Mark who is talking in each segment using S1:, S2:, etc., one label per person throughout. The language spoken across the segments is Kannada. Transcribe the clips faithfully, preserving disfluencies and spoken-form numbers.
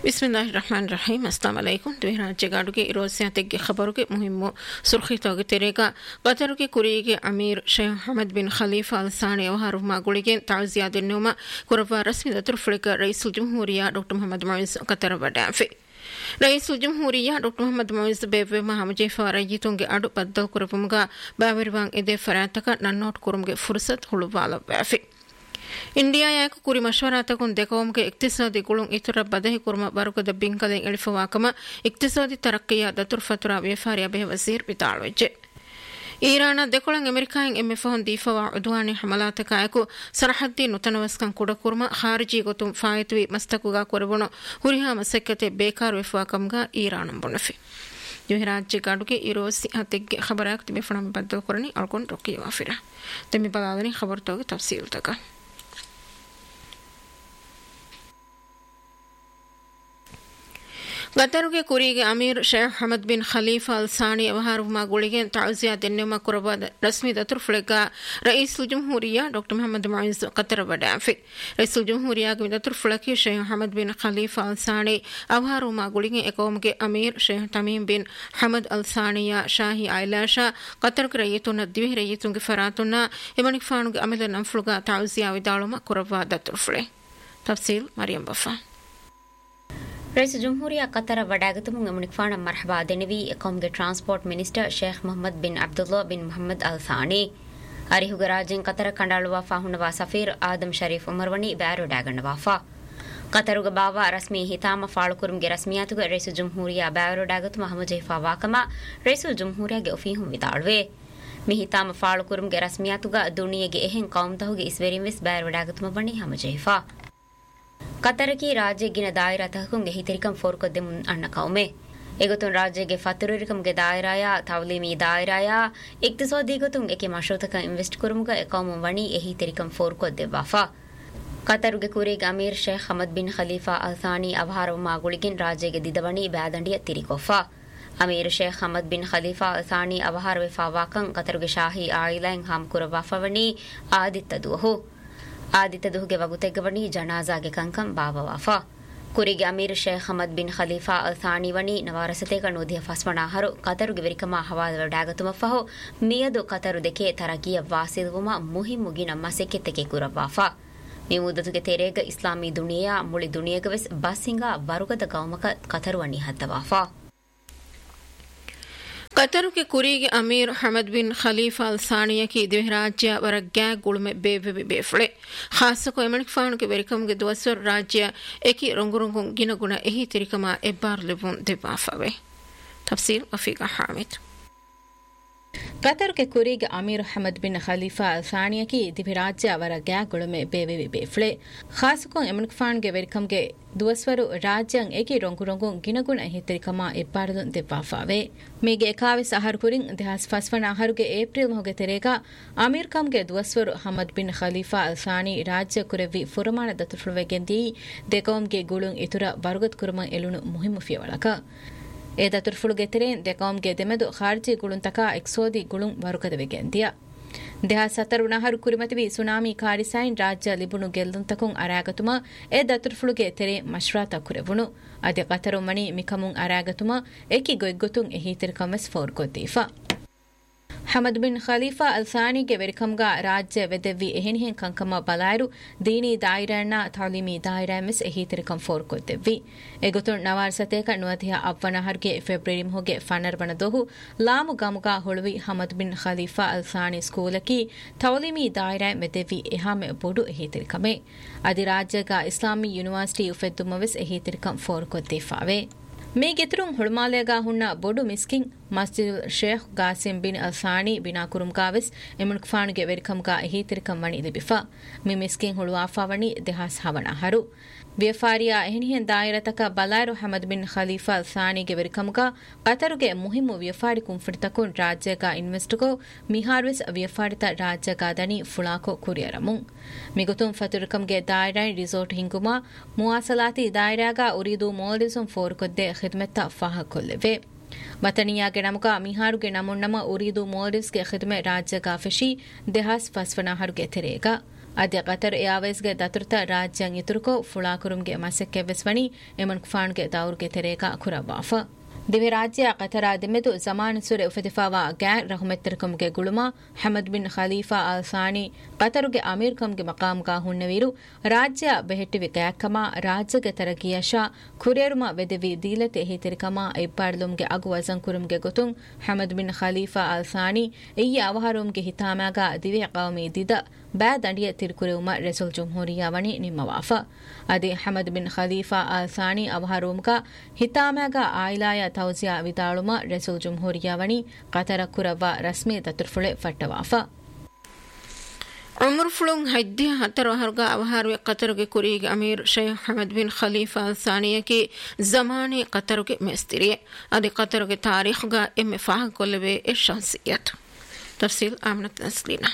S1: ಬಿಸ್ಮಿಲ್ಲಾಹಿರ್ ರಹಮಾನಿರ್ ರಹೀಂ ಅಸ್ಸಲಾಮು ಅಲೈಕುಂ ದ್ವಿಹರ ಜಗಾಡುಗೆ ಇರೋಸಿಯ ತೆಗ್ಗೆ ಖಬರುಗೆ ಮುಹಿಮ್ಮು ಸುರ್ಖಿತೋಗೆ ತೆರೆಗ ಗತರುಗೆ ಕುರಿಗೆ Amir Sheikh Hamad bin Khalifa ಅಲ್ ಸಾನಿ ಅವಹಾರುಮಾ ಗುಳಿಗೆ ತಾಜಿಯಾ ದಿನ್ನೋಮ ಕುರವ ರಸ್ಮಿ ದತುರ್ಫಳಿಕ ರೈಸುಲ್ ಜಮ್ಹೂರಿಯಾ ಡಾಕ್ಟರ್ ಮೊಹಮ್ಮದ್ ಮೊಯಿಸ್ ಕತರ ಬಡಾಫಿ ರೈಸುಲ್ ಜಮ್ಹೂರಿಯಾ ಡಾಕ್ಟರ್ ಮೊಹಮ್ಮದ್ ಮೊಯಿಸ್ ಬೇವೆ ಮಹಮಜೆಫಾ ರಯ್ಯಿತುಂಗೆ ಅಡು ಬದ್ದಲ್ ಕುರವಮುಗ ಬಾವರಿವಾಂಗ್ ಎದೆ ಫರಾತಕ ನನ್ನೋಟ್ ಕುರುಮ್ಗೆ ಫುರ್ಸತ್ ಹುಳುವಾಲ ಬಾಫಿ ಇಂಡಿಯಾ ಯಾಕ ಕುರಿ ಮಶ್ವರಾತಕುನ್ ದೆಕವಮ್ಗೆ ಇಕ್ತಿಸಾದಿ ಗುಳುಂ ಇತರ ಬದಹಿ ಕುರ್ಮ ಬರುಕದ ಬಿಂಕದೆ ಎಳಿಫವಾಕಮ ಇಕ್ತಿಸಾದಿ ತರಕ್ಕಿಯ ದತುರ್ ಫತುರಾ ವ್ಯಾಪಾರಿಯ ಬೆಹ ವಜೀರ್ ಬಿತಾಳ್ವೆಜ್ಜೆ ಈರಾನ ದೆಕೊಳಂ ಅಮೆರಿಕಾಯಂ ಎಮ್ಮೆ ಫಹನ್ ದೀಫವಾ ಉದ್ವಾನಿ ಹಮಲಾತಕಾಯಕು ಸರಹದ್ದಿ ನುತನವಸ್ಕಂ ಕುಡ ಕುರ್ಮ ಖಾರಿಜಿ ಗೊತುಂ ಫಾಯಿತ್ವಿ ಮಸ್ತಕುಗಾ ಕೊರಬುಣು ಹುರಿಹಾ ಮಸಕ್ಕತೆ ಬೇಕಾರ್ ವೆಫವಾಕಮ್ಗ ಈರಾನಂ ಬುಣಫಿ ಜುಹಿರಾಜ್ಯ ಗಾಡುಗೆ ಇರೋಸಿ ಹತ್ತೆಗೆ ಖಬರಾಕ್ ತಿಮೆ ಫಣಂ ಬದ್ದಲ್ ಕೊರನಿ ಅಳ್ಕೊಂಡ್ ರೊಕ್ಕಿ ವಾಫಿರ ತೆಮಿ ಬಲಾದನಿ ಖಬರ್ ತೋಗೆ ತಫ್ಸೀಲ್ ತಕ ಗತರುಗೆ ಕುರಿಗೆ Amir Sheikh Hamad bin Khalifa ಅಲ್ ಸಾನಿ ಅವಹಾರುಮಾ ಗುಳಿಗೆ tazia ದಿನ್ನೋಮ ಕುರಬ ರಸ್ಮಿ ದತುರ್ಫಳಿಕ ರೈಸುಲ್ ಜಮ್ಹೂರಿಯಾ doctor Mohammed ಮೊಯಿಸ್ ಕತರ ಬಡಾಫಿ ರೈಸುಲ್ ಜಮ್ಹೂರಿಯಾಗೆ ದತುರ್ಫಳಕಿ Sheikh Hamad bin Khalifa ಅಲ್ ಸಾನಿ ಅವಹಾರುಮಾ ಗುಳಿಗೆ ಎಕೋಮ್ಗೆ Amir Sheikh Tamim bin Hamad ಅಲ್ ಸಾನಿಯಾ ಶಾಹಿ ಐಲಾಶಾ ಕತರ್ಗೆ ರಯ್ಯಿತುನ ದ್ವಿಹಿ ರಯ್ಯಿತುಂಗೆ ಫರಾತುನ ಎಮಣಿಕ್ ಫಾನುಗೆ ಅಮಿದ ನಂಫ್ಲುಗ tazia ವಿದಾಳುಮ ಕುರಬ ದತುರ್ಫಳೆ ತಫ್ಸೀಲ್ Mariam ಬಫಾ
S2: rice ಜಮ್ಹೂರಿಯಾ ಕತರ ವಡಾಗತುಮುಂಗ ಮುನಿಕ್ಫಾಣ Marhaba ದೆನವಿ ಎಕಾಮ್ಗೆ transport minister Sheikh Mohammed bin Abdullah bin Mohammed ಅಲ್ ಸಾನಿ ಅರಿಹುಗ ರಾಜೆನ್ ಕತರ ಕಂಡಾಳುವ ಫಾಹುಣವಾ ಸಫೀರ್ ಆದಮ್ ಶರೀಫ್ ಉಮರ್ವಣಿ ಬ್ಯಾರು ಡಾಗಣ್ಣವಾಫಾ ಕತರುಗ ಬಾವ ರಸ್ಮಿ ಹಿತಾಮ ಫಾಳುಕುರುಮ್ಗೆ ರಸ್ಮಿಯಾತುಗ ರೈಸ್ ಜಮ್ಹೂರಿಯಾ ಬ್ಯಾರು ಡಾಗತು ಮಹಮಜೆಫಾ ವಾಕಮ ರೈಸ್ ಜಮ್ಹೂರಿಯಾಗೆ ಒಫೀಹುಂ ವಿತಾಳ್ವೆ ಮಿ ಹಿತಾಮ ಫಾಳುಕುರುಮ್ಗೆ ರಸ್ಮಿಯಾತುಗ ದುನಿಯಗೆ ಎಹೆನ್ ಕೌಮ್ತಹುಗೆ ಇಸ್ವೆರಿಂ ವೆಸ್ ಬ್ಯಾರು ಡಾಗತುಮ ಬಣಿ ಹಮಜೆಫಾ ಕತರಕಿ ರಾಜ್ಯಗಿನ ದಾಯಿರಾ ತಹಕುಂಗೆ ಹಿತರಿಕಂ ಫೋರ್ಕೊದ್ದೆ ಮುನ್ ಅಣ್ಣ ಕೌಮೆ ಎಗೊತುನ್ ರಾಜ್ಯಗೆ ಫತುರಿಕಂಗೆ ದಾಯಿರಾಯ ತವಲಿಮಿ ದಾಯಿರಾಯ ಇಕ್ತಿಸಾದಿ ಗೊತುಂ ಎಕೆ ಮಶ್ರೂತಕ ಇನ್ವೆಸ್ಟ್ ಕುರುಮುಗ ಎಕೌಮು ವಣಿ ಎ ಹಿತರಿಕಂ ಫೋರ್ಕೊದ್ದೆ ವಾಫಾ ಕತರುಗೆ ಕುರಿಗೆ Amir Sheikh Hamad bin Khalifa ಅಲ್ ಸಾನಿ ಅವಹಾರವ ಮಾಗುಳಿಗಿನ್ ರಾಜ್ಯಗೆ ದಿದವಣಿ ಬ್ಯಾದಂಡಿಯ ತಿರಿಕೊಫಾ Amir Sheikh Hamad bin Khalifa ಅಲ್ ಸಾನಿ ಅವಹಾರವೆ ಫಾವಾಕಂ ಕತರುಗೆ ಶಾಹಿ ಆಯಿಲೈನ್ ಹಾಮ್ ಕುರವಾಫವಣಿ ಆದಿತ್ತದುಹು ಆದಿತ್ತದುಹುಗೆ ವಗುತೆಗ್ಗವಣಿ ಜನಾಜಾಗೆ ಕಂಕಂ ಬಾಬವಾಫಾ ಕುರಿಗೆ Amir Sheikh Hamad bin Khalifa ಅಲ್ ಸಾನಿ ವಣಿ ನವಾರಸತೆ ಕಣುದಿಯ ಫಸ್ಮಣಾಹರು ಕತರುಗೆ ವಿರಿಕಮ ಹವಾದ ಡಾಗತುಮಫಹು ಮಿಯದು ಕತರು ದೆಕೆ ತರಕಿಯ ವಾಸಿದುವಮ ಮುಹಿಮುಗಿನ ಮಸೆಕೆತೆಕೆ ಕುರವಾಫಾ ಮೀಮುದತುಗೆ ತೆರೆಗ ಇಸ್ಲಾಮಿ ದುನಿಯಾ ಮುಳಿ ದುನಿಯಗವೆಸ್ ಬಸ್ಸಿಂಗ ಬರುಗದ ಗೌಮಕ ಕತರು ವಣಿ ಹತ್ತವಾಫಾ
S1: ಕತರುಗೆ ಕುರಿಗೆ ಅಮೀರ್ ಹಮದ್ ಬಿನ್ ಖಲೀಫಾ ಅಲ್ ಸಾನಿಯಕಿ ದ್ವಿರಾಜ್ಯ ವರಗ್ಯಾ ಗುಳುಮೆ ಬೇವೆ ಬೇಫಳೆ ಖಾಸಕೊ ಎಮಣಿಕ್ ಫಾನುಗೆ ವೆರಿಕಮ್ಗೆ ದುವಸ್ವರ್ ರಾಜ್ಯ ಎಕಿ ರಂಗುರಂಗುಂ ಗಿನಗುಣ ಎಹಿ ತಿರಿಕಮ ಎಬ್ಬಾರ್ ಲಿಬುನ್ ದಿವಾಫವೆ ತಫ್ಸೀಲ್ ಅಫೀಗಾ ಹಾಮಿದ್
S3: ಕತರುಗೆ ಕುರಿಗೆ ಅಮೀರ್ ಹಮದ್ ಬಿನ್ ಖಲೀಫಾ ಅಲ್ ಸಾನಿಯಕಿ ದಿವಿರಾಜ್ಯ ಅವರ ಗ್ಯಾ ಗುಳುಮೆ ಬೇವೆ ಬೇಫ್ಳೆ ಖಾಸಕೊ ಎಮಣಿಕ್ ಫಾನ್ಗೆ ವೆರಿಕಮ್ಗೆ ದುವಸ್ವರು ರಾಜ್ಯಂ ಏಕಿ ರೊಂಗು ರೊಂಗು ಗಿನಗುಣ ಹಿತರಿಕಮ ಇಬ್ಬಾರದು ದಿವಾಫಾವೆ ಮೀಗೆ ಎಕಾವೆ ಸಹರ್ ಕುರಿಂ ದಹಸ್ ಫಸ್ವನ ಹರುಗೆ ಏಪ್ರಿಲ್ ಹೊಗೆ ತೆರೆಗ ಅಮೀರ್ ಕಮ್ಗೆ ದುವಸ್ವರು ಹಮದ್ ಬಿನ್ ಖಲೀಫಾ ಅಲ್ ಸಾನಿ ರಾಜ್ಯ ಕುರೆವಿ ಫುರಮಾನ ದತುಫುಳುವೆಗೆಂದಿ ದೆಕೌಮ್ಗೆ ಗುಳುಂ ಇತುರ ಬರುಗತ್ ಕುರುಮ ಎಲುಣು ಮುಹಿಮು ಫಿಯವಳಕ ಎ ದತುರ್ಫುಳುಗೆ ತೆರೆನ್ ದೆಕೌಮ್ಗೆ ದೆಮೆದು ಖಾರ್ಜಿ ಗುಳುಂತಕ ಎಕ್ಸೋದಿ ಗುಳುಂ ಬರುಕದವೆಗೆಂದಿಯ ದೇಹ ಸತರುಣಹರು ಕುರಿಮತಿವಿ ಸುನಾಮಿ ಕಾರಿಸೈನ್ ರಾಜ್ಯ ಲಿಬುಣು ಗೆಲ್ಲುಂತಕುಂ ಅರಾಗತುಮ ಎ ದತುರ್ಫುಳುಗೆ ತೆರೆ ಮಶ್ರಾತ ಕುರೆವುಣು ಅದೆ ಕತರು ಮಣಿ ಮಿಕಮುಂ ಅರಾಗತುಮ ಏಕಿ ಗೊಯ್ಗೊತುಂ ಎಹೀತಿರ್ಕಮೆಸ್ ಫೋರ್ಕೊದ್ದೀಫಾ ಹಮದ್ ಬಿನ್ ಖಲೀಫಾ ಅಲ್ ಸಾನಿಗೆ ವೆರಿಕಮ್ಗ ರಾಜ್ಯ ವೆದೆವ್ವಿ ಎಹೆನಿಹೆನ್ ಕಂಕಮ ಬಲಾಯರು ದೀನಿ ದಾಯಿರಣ್ಣ ತಾಲೀಮಿ ದಾಯಿರಾಮೆಸ್ ಎಹೀತಿರ್ಕಂ ಫೋರ್ಕೊದ್ದೆವ್ವಿ ಎಗೊತುಣ್ ನವಾರ್ ಸತೇಕ ನುವತಿಯ ಅವ್ವನಹರ್ಗೆ ಫೆಬ್ರವರಿ ಹೊಗೆ ಫನರ್ವಣ ದೋಹು ಲಾಮು ಗಮುಗ ಹುಳುವಿ ಹಮದ್ ಬಿನ್ ಖಲೀಫಾ ಅಲ್ ಸಾನಿ ಸ್ಕೂಲಕಿ ತಾಲೀಮಿ ದಾಯಿರಾಯ್ ವೆದೆವ್ವಿ ಎಹಾಮೆ ಬೊಡು ಎಹೀತಿರ್ಕಮೆ ಅದಿ ರಾಜ್ಯಗ ಇಸ್ಲಾಮಿ ಯೂನಿವರ್ಸಿಟಿ ಉಫೆದ್ದುಮವೆಸ್ ಎಹೀತಿರ್ಕಂ ಫೋರ್ಕೊದ್ದೀಫಾವೆ ಮೇ ಗೆತುರುಂ ಹುಳುಮಾಲೆಗ ಹುಣ್ಣ ಬೊಡು ಮಿಸ್ಕಿಂಗ್ ಮಸ್ಜಿದ್ ಶೇಖ್ ಗಾಸಿಂ ಬಿನ್ ಅಲ್ ಸಾನಿ ಬಿನಾ ಕುರುಮ್ಗಾವೆಸ್ ಎಮುಣ್ಕ್ ಫಾನುಗೆ ವೆರಿಕಮ್ಗ ಎಹೀತಿರ್ಕಂ ವಣಿ ಲಿಬಿಫಾ ಮಿ ಮಿಸ್ಕಿಂಗ್ ಹುಳುವಾಫಾವಣಿ ದೆಹಾಸ್ ಹವಣ ಹರು ವ್ಯಾಪಾರಿಯ ಎಹೆನಿಹೆನ್ ದಾಯಿರತಕ ಬಲಾಯರು ಹಮದ್ ಬಿನ್ ಖಲೀಫಾ ಅಲ್ ಸಾನಿಗೆ ವೆರಿಕಮ್ಗ ಕತರುಗೆ ಮುಹಿಮು ವ್ಯಾಪಾರಿ ಕುಂಫಿಡ್ತಕುನ್ ರಾಜ್ಯಗ ಇನ್ವೆಸ್ಟ್ಗೋ ಮಿಹಾರ್ವೆಸ್ ವ್ಯಾಪಾರಿತ ರಾಜ್ಯಗ ದನಿ ಫುಳಾಕೋ ಕುರಿಯರಮುಂ ಮಿಗುತುಂ ಫತುರ್ಕಮ್ಗೆ ದಾಯಿರೈ ರಿಸೋರ್ಟ್ ಹಿಂಗುಮ ಮುವಾಸಲಾತಿ ದಾಯಿರಾಗ ಉರಿದು ಮೋಲ್ಡಿವ್ಸಂ ಫೋರ್ಕೊದ್ದೆ ಖಿದ್ಮೆತ್ತ ಫಾಹ ಕೊಲ್ಲೆವೆ ವತನಿಯಾಗೆ ನಮಕ ಮಿಹಾರುಗೆ ನಮುನ್ನಮ ಉರಿದು ಮೋಲ್ಡಿವ್ಸ್ಗೆ ಖಿದ್ಮೆ ರಾಜ್ಯಗ ಫೆಶಿ ದೆಹಾಸ್ ಫಸ್ವನ ಹರುಗೆ ತೆರೆಗ ಅದೇ ಕತರ್ ಏರ್ವೇಸ್ಗೆ ದತುರ್ತ ರಾಜ್ಯಂ ಇತುರುಕೋ ಫುಳಾಕುರುಂಗೆ ಮಸಕ್ಕೆ ವೆಸ್ವಣಿ ಎಮನ್ ಕುಫಾನ್ಗೆ ದಾವರ್ಗೆ ತೆರೇಕ ಕುರವಾಫ ದಿವೆ ರಾಜ್ಯ ಕತರ ದಿಮೆದು ಜಮಾನ್ ಸುರೆ ಉಫತಿಫಾವಾ ಗ್ಯಾ ರಹಮತ್ತರಕಂಗೆ ಗುಳುಮ ಹಮದ್ ಬಿನ್ ಖಲೀಫಾ ಅಲ್ ಸಾನಿ ಕತರುಗೆ ಅಮೀರ್ ಕಂಗೆ ಮಕಾಮ್ಗಾ ಹುಣ್ಣವೀರು ರಾಜ್ಯ ಬೆಹೆಟ್ಟಿವಿ ಗ್ಯಾಕಮ ರಾಜ್ಯಗೆ ತರಗಿಯಶ ಕುರೇರುಮ ವೆದೆವಿ ದೀಲತೆ ಹಿತಿರಿಕಮ ಇಪ್ಪಾಡ್ಲುಮ್ಗೆ ಅಗು ವಜಂಕುರುಮ್ಗೆ ಗೊತುಂ ಹಮದ್ ಬಿನ್ ಖಲೀಫಾ ಅಲ್ ಸಾನಿ ಎಯ್ಯ ಅವಹಾರುಮ್ಗೆ ಹಿತಾಮ್ಯಾಗ ದಿವೆ ಕೌಮಿ ದಿದ ಬ್ಯಾ ದಂಡಿಯ ತಿರುಕುರೆವುಮ ರೆಸುಲ್ ಜುಮ್ಹೂರಿಯಾ ವಣಿ ನಿಮ್ಮವಾಫ ಅದೇ ಹಮದ್ ಬಿನ್ ಖಲೀಫಾ ಅಲ್ ಸಾನಿ ಅವಹಾರುಮ್ಗ ಹಿತಾಮ್ಯಾಗ ಆಯ್ಲಾಯ ತೌಜಿಯಾ ವಿದಾಳುಮ ರೆಸುಲ್ ಜುಮ್ಹೂರಿಯಾ ವಣಿ ಕತರ ಕುರವ ರಸ್ಮಿ ದತುರ್ಫುಳೆ ಫಟ್ಟವಾಫ
S1: عمر فلون هدي هتر وهرجع وهروي قطرك كوريج أمير شيخ حمد بن خليفة الثانية كي زماني قطرك مستري أدي قطرك تاريخ جا إم فاهم كل بي الشخصيات تفصيل آمنة نسلينا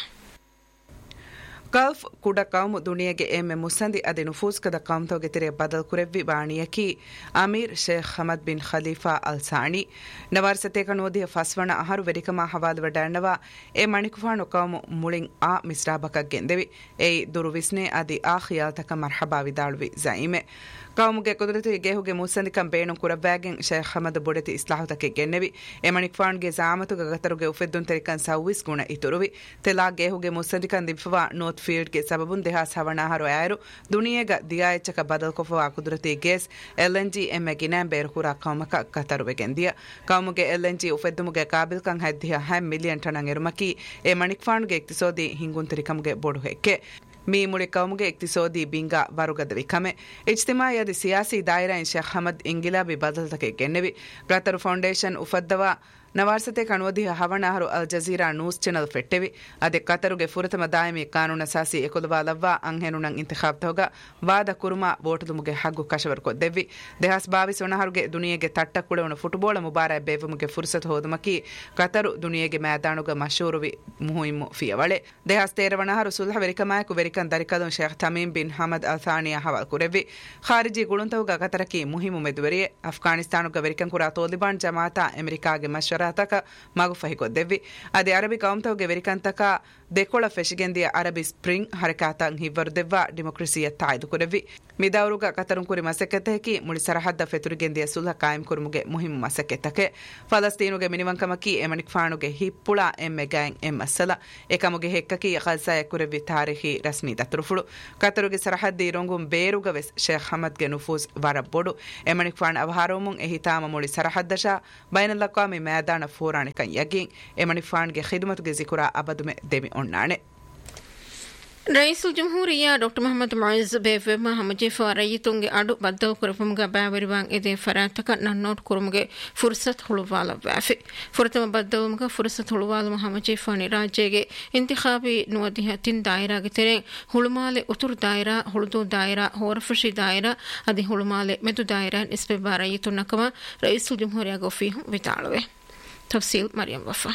S4: ಗಲ್ಫ್ ಕುಡ ಕೌಮು ದುನಿಯಗೆ ಎಮ್ಮೆ ಮುಸಂದಿ ಅದೆ ನುಫೂಸ್ಕದ ಕೌಮ್ತೋಗೆ ತೆರೆ ಬದಲ್ ಕುರೆವ್ವಿ ಬಾಣಿಯಕಿ Amir Sheikh Hamad bin Khalifa ಅಲ್ ಸಾಣಿ ನವಾರ್ಸತೆ ಕಣೋದಿಯ ಫಸ್ವಣ ಅಹರು ವೆರಿಕಮಾ ಹವಾಲ್ ವಡಾಂಡವ ಎ ಮಣಿಕುಫಾಣು ಕೌಮು ಮುಳಿಂಗ್ ಆ ಮಿಸ್ರಾಬಕ ಗೆಂದೆವಿ ಏಯ್ ದುರು ವಿಸ್ನೆ ಅದಿ ಆ ಖಿಯಾಲ್ತಕ Marhaba ವಿದಾಳುವಿ Jaime ಕೌಮುಗೆ ಕುದುರತಿ ಗೆಹುಗೆ ಮುಸಂದಿಕಂ ಬೇಣು ಕುರವ್ವಾಗೆನ್ Sheikh Hamad ಬೊಡೆತಿ ಇಸ್ಲಾಹುತಕ್ಕೆ ಗೆನ್ನೆವಿ A ಮಣಿಕುಫಾಣ್ಗೆ ಜಾಮತುಗ ಗತರುಗೆ ಉಫೆದ್ದುನ್ ತೆರಿಕನ್ ಸವ್ವಿಸ್ ಗುಣ ಇತುರುವಿ ತೆಲಾ ಗೆಹುಗೆ ಮುಸಂದಿಕಂ ದಿಫವಾ ನೋತ್ ಫೀಲ್ಡ್ಗೆ ಸಬಬುನ್ ದೇಹಾಸ್ ಹವಣಾಹರು ಆಯರು ದುನಿಯೆಗ ದಿಯಾಯಚ್ಚಕ ಬದಲ್ ಕೊಫವಾ ಕುದುರತಿ ಗೇಸ್ ಎಲ್ಎನ್ಜಿ ಎಮ್ಮೆ ಗಿನಾಂ ಬೇರು ಕುರಾ ಕೌಮಕ ಕತರುವೆ ಗೆಂದಿಯ ಕೌಮುಗೆ LNG ಉಫೆದ್ದುಮುಗೆ ಕಾಬಿಲ್ಕಂ ಹದ್ದಿಯ ham million ಟಣಂ ಎರುಮಕಿ A ಮಣಿಕುಫಾಣ್ಗೆ ಇಕ್ತಿಸೋದಿ ಹಿಂಗುನ್ ತೆರಿಕಮುಗೆ ಬೊಡು ಹೆಕ್ಕೆ me ಮುಳಿ ಕೌಮುಗೆ ಇಕ್ತಿಸೋದಿ Binga ವರುಗದವಿ ಕಮೆ ಇಜ್ತಿಮಾಯದಿ ಸಿಯಾಸಿ ದಾಯಿರಾ in Sheikh Hamad ಇಂಗಿಲಾಬಿ ಬದಲ್ತಕೆ ಗೆನ್ನೆವಿ ಪ್ರತರು foundation ಉಫದ್ದವ ನವಾರ್ಸತೆ ಕಣುವದಿಹ ಹವಣಾಹರು ಅಲ್ ಜಜೀರಾ ನ್ಯೂಸ್ ಚಾನೆಲ್ ಫೆಟ್ಟೆವಿ ಅದೆ ಕತರುಗೆ ಫುರತಮ ದಾಯಮಿ ಕಾನೂನ ಸಾಸಿ ಎಕೊಲವಾಲವ್ವಾ ಅಂಹೆನುನಂ ಇಂತಿಖಾಬ್ತೋಗ ವಾದ ಕುರುಮಾ ವೋಟುದುಮುಗೆ ಹಗ್ಗು ಕಶವರ್ ಕೊದ್ದೆವ್ವಿ ದೇಹಾಸ್ ಬಾವಿಸ್ ಒಣಹರುಗೆ ದುನಿಯೆಗೆ ತಟ್ಟ ಕುಳವಣ ಫುಟ್ಬೋಳ ಮುಬಾರ ಬೇವುಮುಗೆ ಫುರ್ಸತ್ ಹೋದುಮಕಿ ಕತರು ದುನಿಯೆಗೆ ಮ್ಯಾದಾಣುಗ ಮಶೂರುವಿ ಮುಹುಯಿಮ್ಮು ಫಿಯವಳೆ ದೇಹಾಸ್ ತೇರವಣಹರು ಸುಲ್ಹ ವೆರಿಕಮಾಯಕು ವೆರಿಕನ್ ದರಿಕದು ಶೇಖ್ ತಮೀಮ್ ಬಿನ್ ಹಮದ್ ಅಲ್ ಥಾನಿಯಾ ಹವಾಲ್ ಕುರೆವ್ವಿ ಖಾರಿಜಿ ಗುಳುಂತವುಗ ಕತರಕಿ ಮುಹಿಮು ಮೆದುವೆರಿಯೆ ಅಫ್ಘಾನಿಸ್ತಾನುಗ ವೆರಿಕನ್ ಕುರಾ ತೋಲಿಬಾನ್ ಜಮಾತಾ ಅಮೆರಿಕಾಗೆ ಮಶ್ವರ ತಕ ಮಗು ಫಹಿಕೊದ್ದೆವ್ವಿ ಅದೇ ಅರಬಿ ಕೌಮ್ತವಗೆ ವೆರಿಕಂತಕ ದೆಕೊಳ ಫೆಶಿಗೆಂದಿಯ ಅರಬಿ ಸ್ಪ್ರಿಂಗ್ ಹರಕಾತಂ ಹಿವ್ವರುದೆವ್ವ ಡೆಮೊಕ್ರಸಿಯ ತಾಯ್ದು ಕುರೆವ್ವಿ ಮಿದವರುಗ ಕತರುಂ ಕುರಿ ಮಸಕೆತಹಕಿ ಮುಳಿ ಸರಹದ್ದ ಫೆತುರಿಗೆಂದಿಯ ಸುಲ್ಹ ಕಾಯಂ ಕುರುಮುಗೆ ಮುಹಿಮ್ ಮಸಕೆತಕೆ ಫಲಸ್ತೀನುಗೆ ಮಿನಿವಂಕಮಕಿ ಎಮಣಿಕ್ ಫಾಣುಗೆ ಹಿಪ್ಪುಳ ಎಮ್ಮೆ ಗ್ಯಾಂಗ್ ಎಮ್ಮಸಲ ಏಕಮುಗೆ ಹೆಕ್ಕಕಿ ಖಲ್ಸಾಯ ಕುರೆವ್ವಿ ತಾರಿಖಿ ರಸ್ಮಿ ದತುರುಫುಳು ಕತರುಗೆ ಸರಹದ್ದಿ ರೊಂಗುಂ ಬೇರುಗ ವೆಸ್ ಶೇಖ್ ಹಮದ್ಗೆ ನುಫೂಸ್ ವರಬ್ಬೊಡು ಎಮಣಿಕ್ ಫಾಣ್ ಅವಹಾರೋಮುಂ ಎಹಿತಾಮ ಮುಳಿ ಸರಹದ್ದಶ ಬೈನಲ್ಲಕ್ವಾಮಿ ಮ್ಯಾದಾಣ ಫೋರಾಣಿಕಂ ಯಗಿಂ ಎಮಣಿಕ್ ಫಾಣ್ಗೆ ಖಿದ್ಮತುಗೆ ಜಿಕುರಾ ಅಬದುಮೆ ದೆಮಿ ಒಣ್ಣಾಣೆ
S1: ರೈಸುಲ್ ಜುಮ್ಹೂರಿಯಾ ಡಾಕ್ಟರ್ ಮೊಹಮ್ಮದ್ ಮುಯಿಜ್ ಬೇವೆಮ ಹಮಜೆಫಾ ರೈತುಂಗೆ ಅಡು ಬದ್ದವ ಕುರಪುಮ್ಗ ಬಾವರಿವಾಂ ಎದೆ ಫರಾತಕ ನನ್ನೋಟ್ ಕುರುಮ್ಗೆ ಫುರ್ಸತ್ ಹುಳುವಾಲ ವಾಫಿ ಫುರತಮ ಬದ್ದವಮ್ಗ ಫುರ್ಸತ್ ಹುಳುವಾಲ ಹಮಜೆಫಾ ನಿರಾಜೆಗೆ ಇಂತಿಖಾಬಿ ನುವದಿಹ ತಿನ್ ದಾಯಿರಾಗೆ ತೆರೆ ಹುಳುಮಾಲೆ ಉತುರ್ ದಾಯಿರಾ ಹುಳುದು ದಾಯಿರಾ ಹೋರಫುಶಿ ದಾಯಿರಾ ಅದಿ ಹುಳುಮಾಲೆ ಮೆದು ದಾಯಿರಾ ನಿಸ್ಬೆ ಬಾ ರೈತುನ್ನಕಮ ರೈಸುಲ್ ಜುಮ್ಹೂರಿಯಾ ಗೊಫಿಹು ವಿತಾಳುವೆ ತಫ್ಸೀಲ್ ಮರಿಯಂ ವಫಾ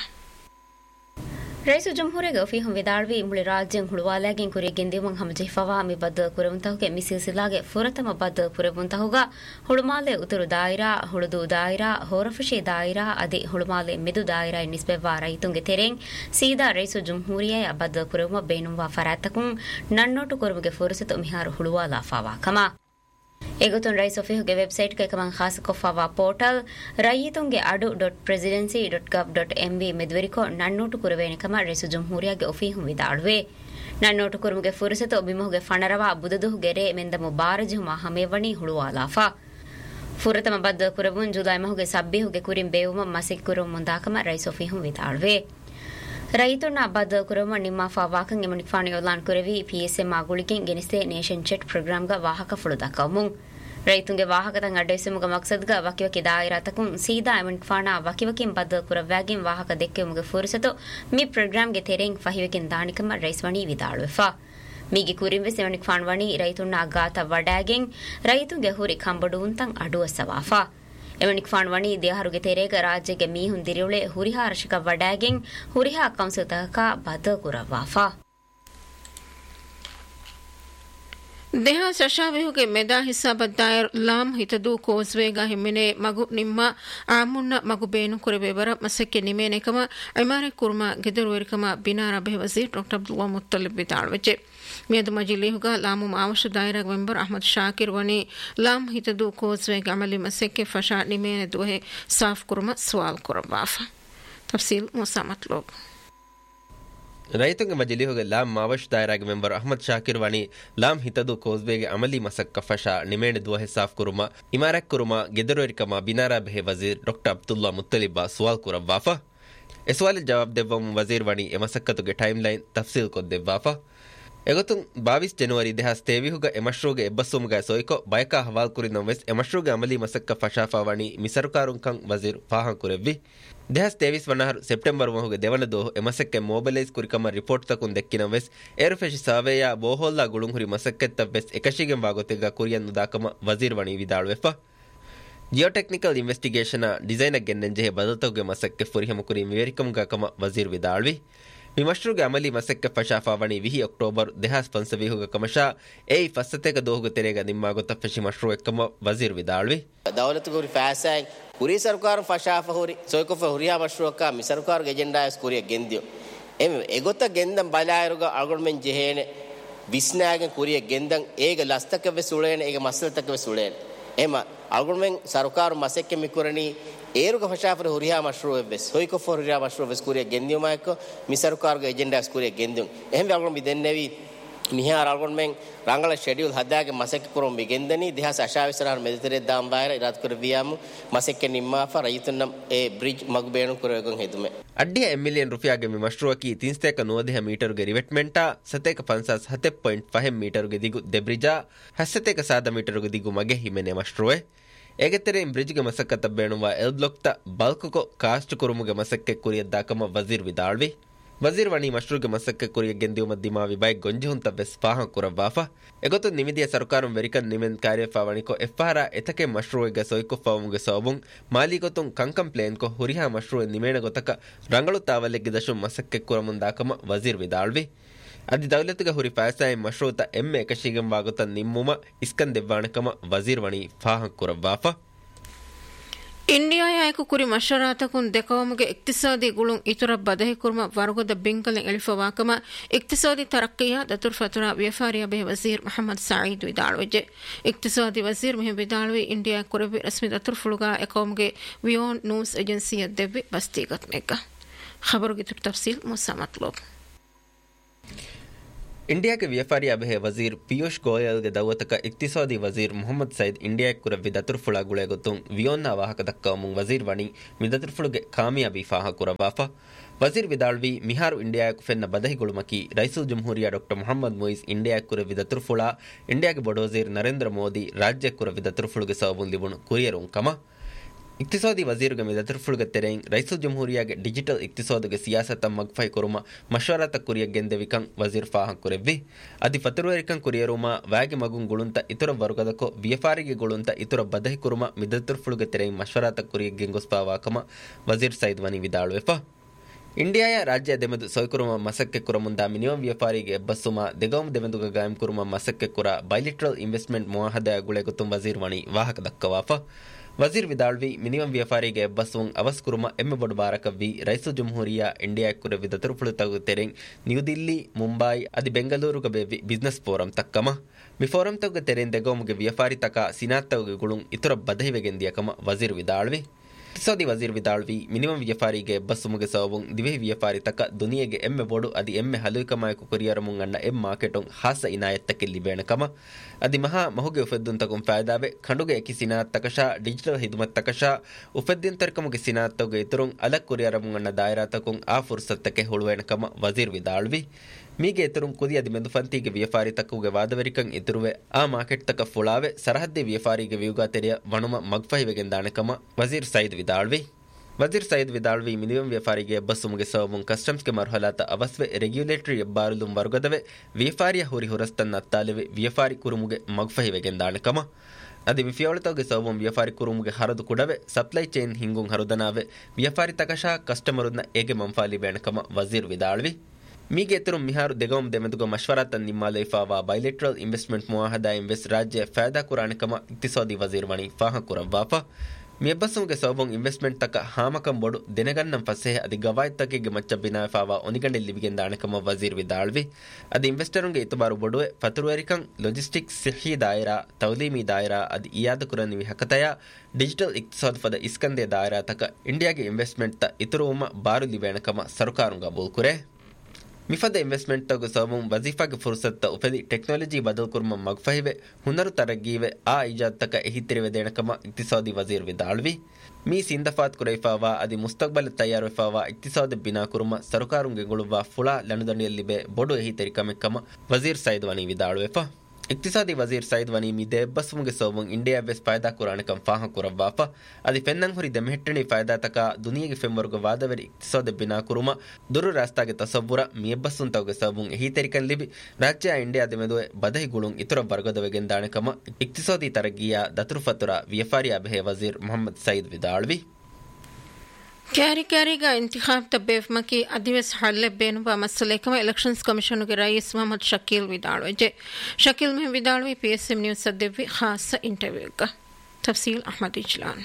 S2: ರೈಸು ಜುಮ್ಹೂರಿಗೆ ಫಿಹಂ ವಿದಾಳ್ವಿ ಮುಳಿ ರಾಜ್ಯಂ ಹುಳುವಾಲಾಗಿನ್ ಕುರಿ ಗೆಂದಿವಂ ಹಮಜೆಫವಾ ಮಿ ಬದ್ದ ಕುರವಂತಹುಗೆ ಮಿ ಸಿಲ್ಸಿಲಾಗೆ ಫುರತಮ ಬದ್ದ ಕುರವಂತಹುಗ ಹುಳುಮಾಲೆ ಉತುರು ದಾಯಿರಾ ಹುಳುದು ದಾಯಿರಾ ಹೋರಫುಶಿ ದಾಯಿರಾ ಅದಿ ಹುಳುಮಾಲೆ ಮೆದು ದಾಯಿರಾ ನಿಸ್ಬೆವಾ ರೈತುಂಗೆ ತೆರೆಂ ಸೀದಾ ರೈಸು ಜುಮ್ಹೂರಿಯ ಬದ್ದ ಕುರವ ಬೇನುವಾ ಫರಾತಕುಂ ನನ್ನೋಟು ಕುರುಮಗೆ ಫುರಸತು ಮಿಹಾರು ಹುಳುವಾಲಾ ಫಾವಾ ಕಮಾ ಎಗುತುನ್ ರೈಸ್ ಒಫಿಹುಗೆ ವೆಬ್ಸೈಟ್ ಗೆ ಕಮಂ ಖಾಸ್ ಕೊಫಾವಾ portal ರೈತುಂಗೆ ಅಡು dot presidency dot ಗವ್ dot MV ಮೆದ್ವೆರಿಕೋ ನನ್ನೋಟು ಕುರುವೇನೆ ಕಮ ರೈಸು ಜುಮ್ಹೂರಿಯಾಗೆ ಒಫಿಹುಂ ವಿದಾಳುವೆ ನನ್ನೋಟು ಕುರುಮುಗೆ ಫುರಸತು ಬಿಮಹುಗೆ ಫಣರವಾ ಬುದುದುಹು ಗೆರೆ ಮೆಂದಮು ಬಾರಜುಮ ಹಮೇವಣಿ ಹುಳುವಾಲಾಫಾ ಫುರತಮ ಬದ್ದ ಕುರವುನ್ ಜುಲೈ ಮಹುಗೆ ಸಬ್ಬಿಹುಗೆ ಕುರಿಂ ಬೇವುಮ ಮಸಿಕ್ ಕುರುಂ ಮುಂದಾಕಮ ರೈಸ್ ಒಫಿಹುಂ ವಿದಾಳುವೆ ರೈತುನ ಬದ್ದ ಕುರಮ ನಿಮ್ಮ ಫಾವಾಕಂ ಎಮಣಿಕ್ ಫಾಣಿಯೋಲಾನ್ ಕುರವಿ ಪಿಎಸ್ಎಂ ಆಗುಳಿಕೆನ್ ಗೆನಿಸ್ತೆ ನೇಷನ್ ಚೆಟ್ ಪ್ರೋಗ್ರಾಮ್ ಗ ವಾಹಕ ಫುಳುದಕಮುಂ ರೈತುಂಗೆ ವಾಹಕತಂ ಅಡ್ಡೈಸುಮುಗ ಮಕ್ಸದ್ಗ ವಕಿವಕಿ ದಾಯಿರಾತಕುಂ ಸೀದಾ ಎಮಣಿಕ್ ಫಾಣಾ ವಕಿವಕಿನ್ ಬದ್ದ ಕುರವ್ಯಾಗಿನ್ ವಾಹಕ ದೆಕ್ಕೆಮುಗೆ ಫುರಸತು ಮಿ ಪ್ರೋಗ್ರಾಮ್ ಗೆ ತೆರೆಂ ಫಹಿವಕಿನ್ ದಾಣಿಕಮ ರೈಸ್ವಣಿ ವಿದಾಳುವೆಫಾ ಮೀಗೆ ಕುರಿಂವೆಸ್ ಎಮಣಿಕ್ ಫಾಣ್ವಣಿ ರೈತುನ್ನ ಗಾತ ವಡಾಗೆನ್ ರೈತುಂಗೆ ಹುರಿ ಕಂಬಡುಂತಂ ಅಡುವಸವಾಫಾ ಎಮಣಿಕ್ ಫಾಣ್ವಣಿ ದೇಹರುಗೆ ತೆರೆಗ ರಾಜ್ಯಗೆ ಮೀಹುನ್ ದಿರಿಯುಳೆ ಹುರಿಹಾ ರಶಕ ವಡಾಗೆನ್ ಹುರಿಹಾ ಕಂಸುತಕ ಬದ ಕುರವಾಫಾ ದೇಹ ಶಶಾವಿಹುಗೆ ಮೆದಾ ಹಿಸಾಬದ್ದಾಯರ್ ಲಾಮ್ ಹಿತದು ಕೋಸ್ವೇಗ ಹಿಮ್ಮಿನೆ ಮಗು ನಿಮ್ಮ ಆಮುನ್ನ ಮಗು ಬೇನು ಕುರಬೇವರ ಮಸಕ್ಕೆ ನಿಮೇನೆಕಮ ಇಮಾರೆ ಕುರ್ಮಾ ಗೆದರುವರಿಕಮ ಬಿನಾರ ಬೆಹವಜೀರ್ ಡಾಕ್ಟರ್ ಅಬ್ದುಲ್ಲಾ ಮುತ್ತಲಿಬ್ ಬಿದಾಳ್ವೆಜೆ
S1: ಮಿಯದು ಮಜಿಲಿಹುಗ ಲಾಮು ಮಾವಶ ದಾಯರಗ ಮೆಂಬರ್ ಅಹಮದ್ ಶಾಕಿರ್ ವನಿ ಲಾಮ್ ಹಿತದು ಕೋಸ್ವೆಗೆ ಅಮಲಿ ಮಸೆಕ್ಕೆ ಫಶಾ ನಿಮೇನೆ ದುಹೆ ಸಾಫ್ ಕುರ್ಮ ಸವಾಲ್ ಕುರಬಾಫ ತಫ್ಸೀಲ್ ಮೂಸಾ ಮತ್ಲೂಬ್
S5: ರೈತಂಗ ಮಜಿಲಿಹುಗ ಲಾಮ್ ಮಾವಶ್ ದಾಯರಾಗ ಮೆಂಬರ್ ಅಹಮದ್ ಶಾಕಿರ್ ವಾಣಿ ಲಾಮ್ ಹಿತದು ಕೋಸ್ಬೇಗೆ ಅಮಲಿ ಮಸಕ್ಕ ಫಶಾ ನಿಮೇಣೆ ದುವಹೆ ಸಾಫ್ ಕುರುಮ ಇಮಾರಕ್ ಕುರುಮ ಗೆದರೋರಿಕಮ ಬಿನಾರಾ ಬೆಹೆ ವಜೀರ್ ಡಾಕ್ಟರ್ ಅಬ್ದುಲ್ಲಾ ಮುತ್ತಲಿಬಾ ಸುವಾಲ್ ಕುರವ್ವಾಫಾ ಎಸ್ವಾಲಿ ಜವಾಬ್ ದೆವ್ವಂ ವಜೀರ್ ವಾಣಿ ಎಮಸಕ್ಕತುಗೆ ಟೈಮ್ ಲೈನ್ ತಫ್ಸೀಲ್ ಕೊದ್ದೆವ್ವಾಫಾ ಎಗೊತ್ತುಂ ಬಾವಿಸ್ ಜನವರಿ ದೆಹಾಸ್ ತೇವಿಹುಗ ಎಮಶ್ರೂಗೆ ಎಬ್ಬಸ್ಸುಮುಗ ಸೋಯ್ಕೊ ಬಯಕಾ ಹವಾಲ್ ಕುರಿನಂ ವೆಸ್ ಎಮಶ್ರೂಗೆ ಅಮಲಿ ಮಸಕ್ಕ ಫಶಾಫಾ ವಾಣಿ ಮಿಸರುಕಾರುಂಕಂ ವಜೀರ್ ಫಾಹಂ ಕುರೆವ್ವಿ ದೆಹಾಸ್ ತೇವಿಸ್ ವನಹರು ಸೆಪ್ಟೆಂಬರ್ ಮಹುಗೆ ದೆವನ ದೋಹು ಎಮಸಕ್ಕೆ ಮೊಬೈಲೈಸ್ ಕುರಿಕಮ ರಿಪೋರ್ಟ್ ತಕುನ್ ದೆಕ್ಕಿನಂ ವೆಸ್ ಏರುಫೆಶಿ ಸಾವೆಯ ಬೋಹೋಲ್ಲಾ ಗುಳುಂಹುರಿ ಮಸಕ್ಕೆತ್ತ ವೆಸ್ ಎಕಶಿಗೆಂ ವಾಗೊತೆಗ ಕುರಿಯನ್ ನುದಾಕಮ ವಜೀರ್ ವಾಣಿ ವಿದಾಳುವೆಫ ಜಿಯೋಟೆಕ್ನಿಕಲ್ ಇನ್ವೆಸ್ಟಿಗೇಷನ್ ಡಿಸೈನ್ ಗೆನ್ನೆಂಜೆ ಬದಲ್ತೋಗೆ ಮಸಕ್ಕೆ ಫುರಿಹಮ ಕುರಿ ಮಿವೆರಿಕಂಗಾಕಮ ವಜೀರ್ ವಿದಾಳ್ವಿ ವಿಮಶ್ರುಗೆ ಅಮಲಿ ಮಸಕ್ಕೆ ಫಶಾಫಾ ವಣಿ ವಿಹಿ ಅಕ್ಟೋಬರ್ ದೆಹಾಸ್ ಪಂಸವಿಹುಗ ಕಮಶಾ ಏಯ್ ಫಸ್ಸತೆಗ ದೋಹುಗ ತೆರೆಗ ನಿಮ್ಮಾಗೊತ್ತ ಫಶಿ ಮಶ್ರು ಎಕ್ಕಮ ವಜೀರ್ ವಿದಾಳ್ವಿ
S6: ದೌಲತ್ ಗುರಿ ಫಾಸಾಯ್ ಕುರಿ ಸರ್ಕಾರ ಫಶಾಫಾ ಹುರಿ ಸೋಯ್ಕೊಫ ಹುರಿಯಾ ಮಶ್ರುಕ ಮಿ ಸರ್ಕಾರ ಎಜೆಂಡಾಸ್ ಕುರಿಯ ಗೆಂದಿಯೋ ಎಮ್ ಎಗೊತ್ತ ಗೆಂದಂ ಬಲಾಯರುಗ ಅಲ್ಗೊಳ್ಮೆನ್ ಜೆಹೇನೆ ವಿಸ್ನಾಗೆ ಕುರಿಯ ಗೆಂದಂ ಏಗ ಲಸ್ತಕವೆ ಸುಳೇನೆ ಏಗ ಮಸಲತಕವೆ ಸುಳೇನೆ ಎಮ ಅಲ್ಗೊಳ್ಮೆನ್ ಸರ್ಕಾರ ಮಸಕ್ಕೆ ಮಿಕುರನಿ ಏರುಗ ಫಶಾಫರ ಹುರಿಯಾ ಮಶ್ರು ವೆಸ್ ಸೋಯ್ಕೊಫ ಹುರಿಯಾ ಮಶ್ರು ವೆಸ್ ಕುರಿಯ ಗೆಂದಿಯುಮಾಯಕ ಮಿ ಸರ್ಕಾರ ಎಜೆಂಡಾಸ್ ಕುರಿಯ ಗೆಂದಿಯೋ ಎಹಂ ಅಲ್ಗೊಳ್ಮಿ ದೆನ್ನೆವಿ මිහාර අල්ගොන්මෙන් රංගල ෂෙඩියුල් හදාගේ මසෙක් කුරුම් බිගෙන්දනි දිහාස අශාවිසරහන් මෙදිතරේ දාම් බාහිර ඉරාත් කර වියාමු මසෙක්කේ නිම්මාෆා රයිතුන්නම් ඒ බ්‍රිජ් මග් බේණු කරවගන් හෙදුමೆ
S5: ಅಡ್ಡಿಯ ಎಂ ಮಿಲಿಯನ್ ರುಪಿಯಾಗೆ ಮಿ ಮಶ್ರೂಕಿ ತಿನ್ಸ್ತೇಕ ನೋದೆಹ ಮೀಟರ್ಗೆ ರಿವೆಟ್ಮೆಂಟ ಸತೇಕ ಪನ್ಸಾಸ್ ಹತ್ತೆ ಪಾಯಿಂಟ್ ಫೈವ್ ಮೀಟರ್ಗೆ ದಿಗು ದೆಬ್ರಿಜಾ ಹಸತೇಕ ಸಾದ ಮೀಟರ್ಗೆ ದಿಗು ಮಗೆ ಹಿಮೆನೆ ಮಶ್ರೂವೆ ಏಗೆತ್ತರೆ ಇಂ ಬ್ರಿಜ್ಗೆ ಮಸಕ್ಕತ್ತ ಬೇಣುವ ಎಲ್ ಬ್ಲಾಕ್ತ ಬಲ್ಕುಕೊ ಕಾಸ್ಟ್ ಕುರುಮುಗೆ ಮಸಕ್ಕೆ ಕುರಿಯದ್ದಾಕಮ ವಜೀರ್ ವಿದಾಳ್ವಿ ವಜೀರ್ ವಾಣಿ ಮಶ್ರೂಗೆ ಮಸಕ್ಕೆ ಕುರಿಯ ಗೆಂದಿಯು ಮದ್ದಿಮಾ ವಿಬೈ ಗೊಂಜುಹುಂತ ವೆಸ್ ಫಾಹಂ ಕುರವ್ವಾಫಾ ಎಗೊತ್ತು ನಿಮಿದಿಯ ಸರ್ಕಾರಂ ವೆರಿಕನ್ ನಿಮೆನ್ ಕಾರ್ಯಫಾವಣಿಕೊ ಎಫ್ಫಾರ ಎತಕೆ ಮಶ್ರೂಗೆ ಸೊಯ್ಕು ಫಾವುಂಗೆ ಸೋಬುಂ ಮಾಲಿಗೊತ್ತುಂ ಕಂಕಂ ಪ್ಲೇನ್ಕೊ ಹುರಿಹಾ ಮಶ್ರೂಗೆ ನಿಮೇಣ ಗೊತಕ ರಂಗಳು ತಾವಲೆಗ್ಗೆ ದಶು ಮಸಕ್ಕೆ ಕುರಮುಂದಾಕಮ ವಜೀರ್ ವಿದಾಳ್ವಿ ಅದಿ ದೌಲತ್ಗೆ ಹುರಿ ಫಾಸಾಯಿ ಮಶ್ರೂತ ಎಮ್ಮೆ ಎಕಶಿಗಂ ವಾಗುತ್ತ ನಿಮ್ಮುಮ ಇಸ್ಕನ್ ದೆವ್ವಾಣಕಮ ವಜೀರ್ ವಾಣಿ ಫಾಹಂ ಕುರವ್ವಾಫಾ
S1: ಇಂಡಿಯಾ ಯಾಯಕು ಕುರಿ ಮಶರಾತಕುನ್ ದೆಕವಮುಗೆ ಇಕ್ತಿಸಾದಿ ಗುಳುಂ ಇತರ ಬದಹಿ ಕುರ್ಮ ವರ್ಗದ ಬಿಂಕಲೆಂ ಎಳಿಫವಾಕಮ ಇಕ್ತಿಸಾದಿ ತರಕ್ಕಿಯ ದತುರ್ ಫತುರಾ ವ್ಯಾಪಾರಿಯ ಬೆ ವಜೀರ್ ಮೊಹಮ್ಮದ್ ಸಾঈದ್ ವಿದಾಳ್ವೆಜೆ ಇಕ್ತಿಸಾದಿ ವಜೀರ್ ಮೆಹೆ ವಿದಾಳ್ವಿ India ಕುರಬಿ ರಸ್ಮಿ ದತುರ್ ಫುಳುಗಾ ಎಕವಮುಗೆ ವಿಯೋನ್ news ಏಜೆನ್ಸಿಯ ದೆವ್ವಿ ಬಸ್ತಿಗತ್ make ಖಬರುಗೆ ತುರ್ ತಫ್ಸೀಲ್ Musa ಮತ್ಲೂಬ್
S5: India के व्यापारी अबहे वजीर पीयूष गोयल गे दवतक इक्तिसादी वजीर मोहम्मद सईद इंडिया कुरव्वी दतुर्फुಳ गुळे ಗೊತ್ತುಂ ವಿಯೋನ್ನ ವಾಹಕ ದಕ್ಕಮುಂ ವಜೀರ್ ವಣಿ ಮಿದತುರ್ಫುಳುಗೆ ಕಾಮಿಯಾಬಿ ಫಾಹ ಕುರವಾಫಾ ವಜೀರ್ ವಿದಾಳ್ವಿ ಮಿಹಾರು ಇಂಡಿಯಾ ಕುಫೆನ್ನ ಬದಹಿಗುಳುಮಕಿ ರೈಸುಲ್ ಜುಮ್ಹೂರಿಯಾ ಡಾಕ್ಟರ್ ಮೊಹಮ್ಮದ್ ಮೊಯಿಸ್ ಇಂಡಿಯಾ ಕುರವ್ವಿ ದತುರ್ಫುಳ ಇಂಡಿಯಾಗೆ ಬಡೋಜೀರ್ ನರೇಂದ್ರ ಮೋದಿ ರಾಜ್ಯ ಕುರವ್ವಿ ದತುರ್ಫುಳುಗೆ ಸವಬುಂ ಲಿಬುಣು ಕುರಿಯರುಂ ಕಮ ಇಕ್ತಿಸಾದಿ ವಜೀರುಗೆ ಮಿದತುರ್ಫುಳುಗೆ ತೆರೆಯಿಂ ರೈಸುಲ್ ಜುಮ್ಹೂರಿಯಾಗೆ ಡಿಜಿಟಲ್ ಇಕ್ತಿಸಾದುಗೆ ಸಿಯಾಸತ ಮಗ್ಫೈ ಕುರುಮ ಮಶ್ವರಾತ ಕುರಿಯ ಗೆಂದೆವಿಕಂ ವಜೀರ್ ಫಾಹಂ ಕುರೆವ್ವಿ ಅದಿ ಫತುರುವರಿಕಂ ಕುರಿಯರುಮ ವ್ಯಾಗಿ ಮಗುಂ ಗುಳುಂತ ಇತರ ವರ್ಗದಕೊ ವ್ಯಾಪಾರಿಗೆ ಗುಳುಂತ ಇತರ ಬದಹಿ ಕುರುಮ ಮಿದತುರ್ಫುಳುಗೆ ತೆರೆಯಿಂ ಮಶ್ವರಾತ ಕುರಿಯ ಗೆಂಗೊಸ್ಪಾವಾಕಮ ವಜೀರ್ ಸೈದ್ ವನಿ ವಿದಾಳುವೆಫ ಇಂಡಿಯಾಯ ರಾಜ್ಯ ದೆಮೆದು ಸೊಯ್ಕುರುಮ ಮಸಕ್ಕೆ ಕುರಮುಂದ ಮಿನಿಮಂ ವ್ಯಾಪಾರಿಗೆ ಎಬ್ಬಸ್ಸುಮ ದೆಗೌಮ್ ದೆಮೆದುಗ ಗಾಯಂ ಕುರುಮ ಮಸಕ್ಕೆ ಕುರ ಬೈಲಿಟ್ರಲ್ ಇನ್ವೆಸ್ಟ್ಮೆಂಟ್ ಮುವಾಹದ ಗುಳೆ ಗೊತ್ತುಂ ವಜೀರ್ ವಣಿ ವಾಹಕ ದಕ್ಕವಾಫ ವಜೀರ್ ವಿದಾಳ್ವಿ ಮಿನಿಮಂ ವ್ಯಾಪಾರಿಗೆ ಎಬ್ಬಸ್ಸುಂ ಅವಸ್ ಕುರುಮ ಎಮ್ಮೆ ಬಡು ಬಾರಕವ್ವಿ rice ಜುಮ್ಹೂರಿಯಾ India ಕುರವಿ ದತುರ್ಫುಳು ತಗು ತೆರೆಂ new Delhi Mumbai ಅದಿ ಬೆಂಗಳೂರುಗ ಬೇವಿ ಬಿಸ್ನೆಸ್ ಫೋರಂ ತಕ್ಕಮ ಮಿ ಫೋರಂ ತಗು ತೆರೆಂ ದೆಗೌಮ್ಗೆ ವ್ಯಾಪಾರಿ ತಕ ಸಿನಾತ್ ತಗು ಗುಳುಂ ಇತರ ಬದಹಿವೆಗೆಂದಿಯಕಮ ವಜೀರ್ ವಿದಾಳ್ವಿ ಇಕ್ತಿಸಾದಿ ವಜೀರ್ ವಿದಾಳ್ವಿ ಮಿನಿಮಂ ವ್ಯಾಪಾರಿಗೆ ಎಬ್ಬಸ್ಸುಮುಗೆ ಸವಬುಂ ದಿವೆ ವ್ಯಾಪಾರಿ ತಕ ದುನಿಯೆಗೆ ಎಮ್ಮೆ ಬೋಡು ಅದಿ ಎಮ್ಮೆ ಹಲುಕಮಾಯಕು ಕುರಿಯರಮುಂ ಅಣ್ಣ ಎಂ ಮಾರ್ಕೆಟೊಂ ಹಾಸ ಇನಾಯತ್ತಕ್ಕೆ ಲಿಬೇಣಕಮ ಅದಿ ಮಹಾ ಮಹುಗೆ ಉಫೆದ್ದುನ್ ತಗುಂ ಫಾಯದಾವೆ ಖಂಡುಗೆ ಎಕಿ ಸಿನಾತ್ ತಕಶಾ ಡಿಜಿಟಲ್ ಹಿದುಮತ್ ತಕಶಾ ಉಫೆದ್ದಿನ್ ತರ್ಕಮುಗೆ ಸಿನಾತ್ ತಗು ಇತರುಂ ಅಲಕ್ ಕುರಿಯರಮುಂ ಅಣ್ಣ ದಾಯರಾ ತಕುಂ ಆ ಫುರ್ಸತ್ತಕ್ಕೆ ಹುಳುವೇಣಕಮ ವಜೀರ್ ವಿದಾಳ್ವಿ ಮೀಗೆ ಎತರುಂ ಕುದಿ ಅದಿ ಮೆಂದು ಫಂತಿಗೆ ವ್ಯಾಪಾರಿ ತಕ್ಕುಗೆ ವಾದವರಿಕಂ ಇತರುವೆ ಆ ಮಾರ್ಕೆಟ್ ತಕ ಫುಳಾವೆ ಸರಹದ್ದಿ ವ್ಯಾಪಾರಿಗೆ ವಿಯುಗಾ ತೆರೆಯ ವಣುಮ ಮಗ್ಫಹಿವೆಗೆಂದಾಣಕಮ ವಜೀರ್ ಸೈದ್ ವಿದಾಳ್ವಿ ವಜೀರ್ ಸೈದ್ ವಿದಾಳ್ವಿ ಮಿನಿಮಂ ವ್ಯಾಪಾರಿಗೆ ಬಸ್ಸುಮುಗೆ ಸವಬುಂ ಕಸ್ಟಮ್ಸ್ಗೆ ಮರ್ಹಲಾತ ಅವಸ್ವೆ ರೆಗ್ಯುಲೇಟರಿ ಎಬ್ಬಾರುಲುಂ ವರ್ಗದವೆ ವ್ಯಾಪಾರಿಯ ಹುರಿ ಹುರಸ್ತನ್ನ ಅತ್ತಾಲಿವೆ ವ್ಯಾಪಾರಿ ಕುರುಮುಗೆ ಮಗ್ಫಹಿವೆಗೆಂದಾಣಕಮ ಅದಿ ವಿಫಿಯೋಳತೋಗೆ ಸವಬುಂ ವ್ಯಾಪಾರಿ ಕುರುಮುಗೆ ಹರದು ಕುಡವೆ ಸಪ್ಲೈ ಚೈನ್ ಹಿಂಗುಂ ಹರುದನಾವೆ ವ್ಯಾಪಾರಿ ತಕಶಾ ಕಸ್ಟಮರುನ್ನ ಏಗೆ ಮಂಫಾಲಿ ಬೇಣಕಮ ವಜೀರ್ ವಿದಾಳ್ವಿ ಮೀಗೆ ಎತ್ತರು ಮಿಹಾರು ದೆಗೌಮ್ ದೆಮೆದುಗ ಮಶ್ವರಾತನ್ ನಿಮ್ಮಾಲೈಫಾವಾ ಬೈಲೆಟ್ರಲ್ ಇನ್ವೆಸ್ಟ್ಮೆಂಟ್ ಮುವಾಹದ ಇನ್ವೆಸ್ಟ್ ರಾಜ್ಯ ಫಾಯದಾ ಕುರಾಣಕಮ ಇಕ್ತಿಸಾದಿ ವಜೀರ್ ವಣಿ ಫಾಹ ಕುರವ್ವಾಫಾ ಮಿಯಬ್ಬಸುಗೆ ಸೋಬೊಂ ಇನ್ವೆಸ್ಟ್ಮೆಂಟ್ ತಕ ಹಾಮಕಂ ಬೊಡು ದಿನಗನ್ನಂ ಫಸೆಹ ಅದಿ ಗವಾಯತ್ ತಕಿಗೆ ಮಚ್ಚ ಬಿನಾಫಾವಾ ಒನಿಗಂಡೆ ಲಿಬಿಗೆಂದ ಅಣಕಮ ವಜೀರ್ ವಿದಾಳ್ವಿ ಅದಿ ಇನ್ವೆಸ್ಟರುಂಗೆ ಇತಬಾರು ಬೊಡುವೆ ಫತುರುವೆರಿಕಂ ಲಾಜಿಸ್ಟಿಕ್ಸ್ ಸಿಹಿ ದಾಯರಾ ತೌಲೀಮಿ ದಾಯರಾ ಅದಿ ಇಯಾದ ಕುರನಿವಿ ಹಕತಯ ಡಿಜಿಟಲ್ ಇಕ್ತಿಸಾದ್ ಫದ ಇಸ್ಕಂದೆ ದಾಯರಾ ತಕ ಇಂಡಿಯಾಗೆ ಇನ್ವೆಸ್ಟ್ಮೆಂಟ್ ತ ಇತರುಮ ಬಾರು ಲಿಬೇಣಕಮ ಸರ್ಕಾರುಂಗ ಬೋಲ್ಕುರೆ ಮಿಫದ ಇನ್ವೆಸ್ಟ್ಮೆಂಟ್ ತಗು ಸೋಮುಂ ವಜೀಫಾಗೆ ಫುರ್ಸತ್ತ ಉಪದಿ ಟೆಕ್ನಾಲಜಿ ಬದಲ್ ಕುರ್ಮ ಮಗ್ಫಹಿವೆ ಹುನರು ತರಗೀವೆ ಆ ಇಜಾದ್ ತಕ ಎಹಿತಿರಿವೆ ದೇಣಕಮ ಇಕ್ತಿಸಾದಿ ವಜೀರ್ ವಿದಾಳ್ವಿ ಮೀ ಸಿಂದಫಾತ್ ಕುರೈಫಾವಾ ಅದಿ ಮುಸ್ತಕ್ಬಲ್ ತಯಾರುಫಾವಾ ಇಕ್ತಿಸಾದ ಬಿನಾ ಕುರ್ಮ ಸರ್ಕಾರುಂಗೆ ಗುಳುವಾ ಫುಳಾ ಲನುದಣಿಯಲ್ಲಿಬೆ ಬೊಡು ಎಹಿತರಿಕಮೆಕ್ಕಮ ವಜೀರ್ ಸೈದ್ ವನಿ ವಿದಾಳ್ವೆಫ ಇಕ್ತಿಸಾದಿ ವಜೀರ್ ಸೈದ್ ವನಿ ಮಿ ದೇಬ್ಬಸುಂಗೆ ಸೋಮುಂ ಇಂಡಿಯಾ ವೆಸ್ ಫಾಯ್ದಾ ಕುರಾಣಕಂ ಫಾಹ ಕುರವಾಫ ಅದಿ ಫೆನ್ನಂ ಹುರಿ ದೆಮೆಹೆಟ್ಟಣಿ ಫಾಯ್ದಾ ತಕ ದುನಿಯಗೆ ಫೆಮ್ಮರ್ಗ ವಾದವೆರಿ ಇಕ್ತಿಸಾದ ಬಿನಾ ಕುರುಮ ದುರು ರಾಸ್ತಾಗೆ ತಸವ್ವುರ ಮಿಯಬ್ಬಸುಂ ತವಗೆ ಸೋಮುಂ ಎಹಿತರಿಕನ್ ಲಿಬಿ ರಾಜ್ಯ ಇಂಡಿಯಾ ದೆಮೆದುವೆ ಬದಹಿ ಗುಳುಂ ಇತರ ಬರ್ಗದವೆಗೆಂದಾಣಕಮ ಇಕ್ತಿಸಾದಿ ತರಗಿಯ ದತುರು ಫತುರ ವಿಯಫಾರಿ ಅಬಹೆ ವಜೀರ್ Mohammed Said ವಿದಾಳ್ವಿ
S1: carry ಕ್ಯಾರಿಗ ಇಂತಿಖಾಬ್ ತಬ್ಬೇಫ್ಮಕಿ ಅಧಿವೆಸ್ ಹಳ್ಳೆ ಬೇನುವ ಮಸಲೇಕಮ elections ಕಮಿಷನ್ಗೆ Rayees Mohammed Shakeel ವಿದಾಳ್ವೆ Shakeel ಮೆಹ್ ವಿದಾಳ್ವಿ PSM news ಸದ್ದೆವಿ ಖಾಸ ಇಂಟರ್ವ್ಯೂಗ ತಫ್ಸೀಲ್ ಅಹಮದ್ ಇಜ್ಲಾನ್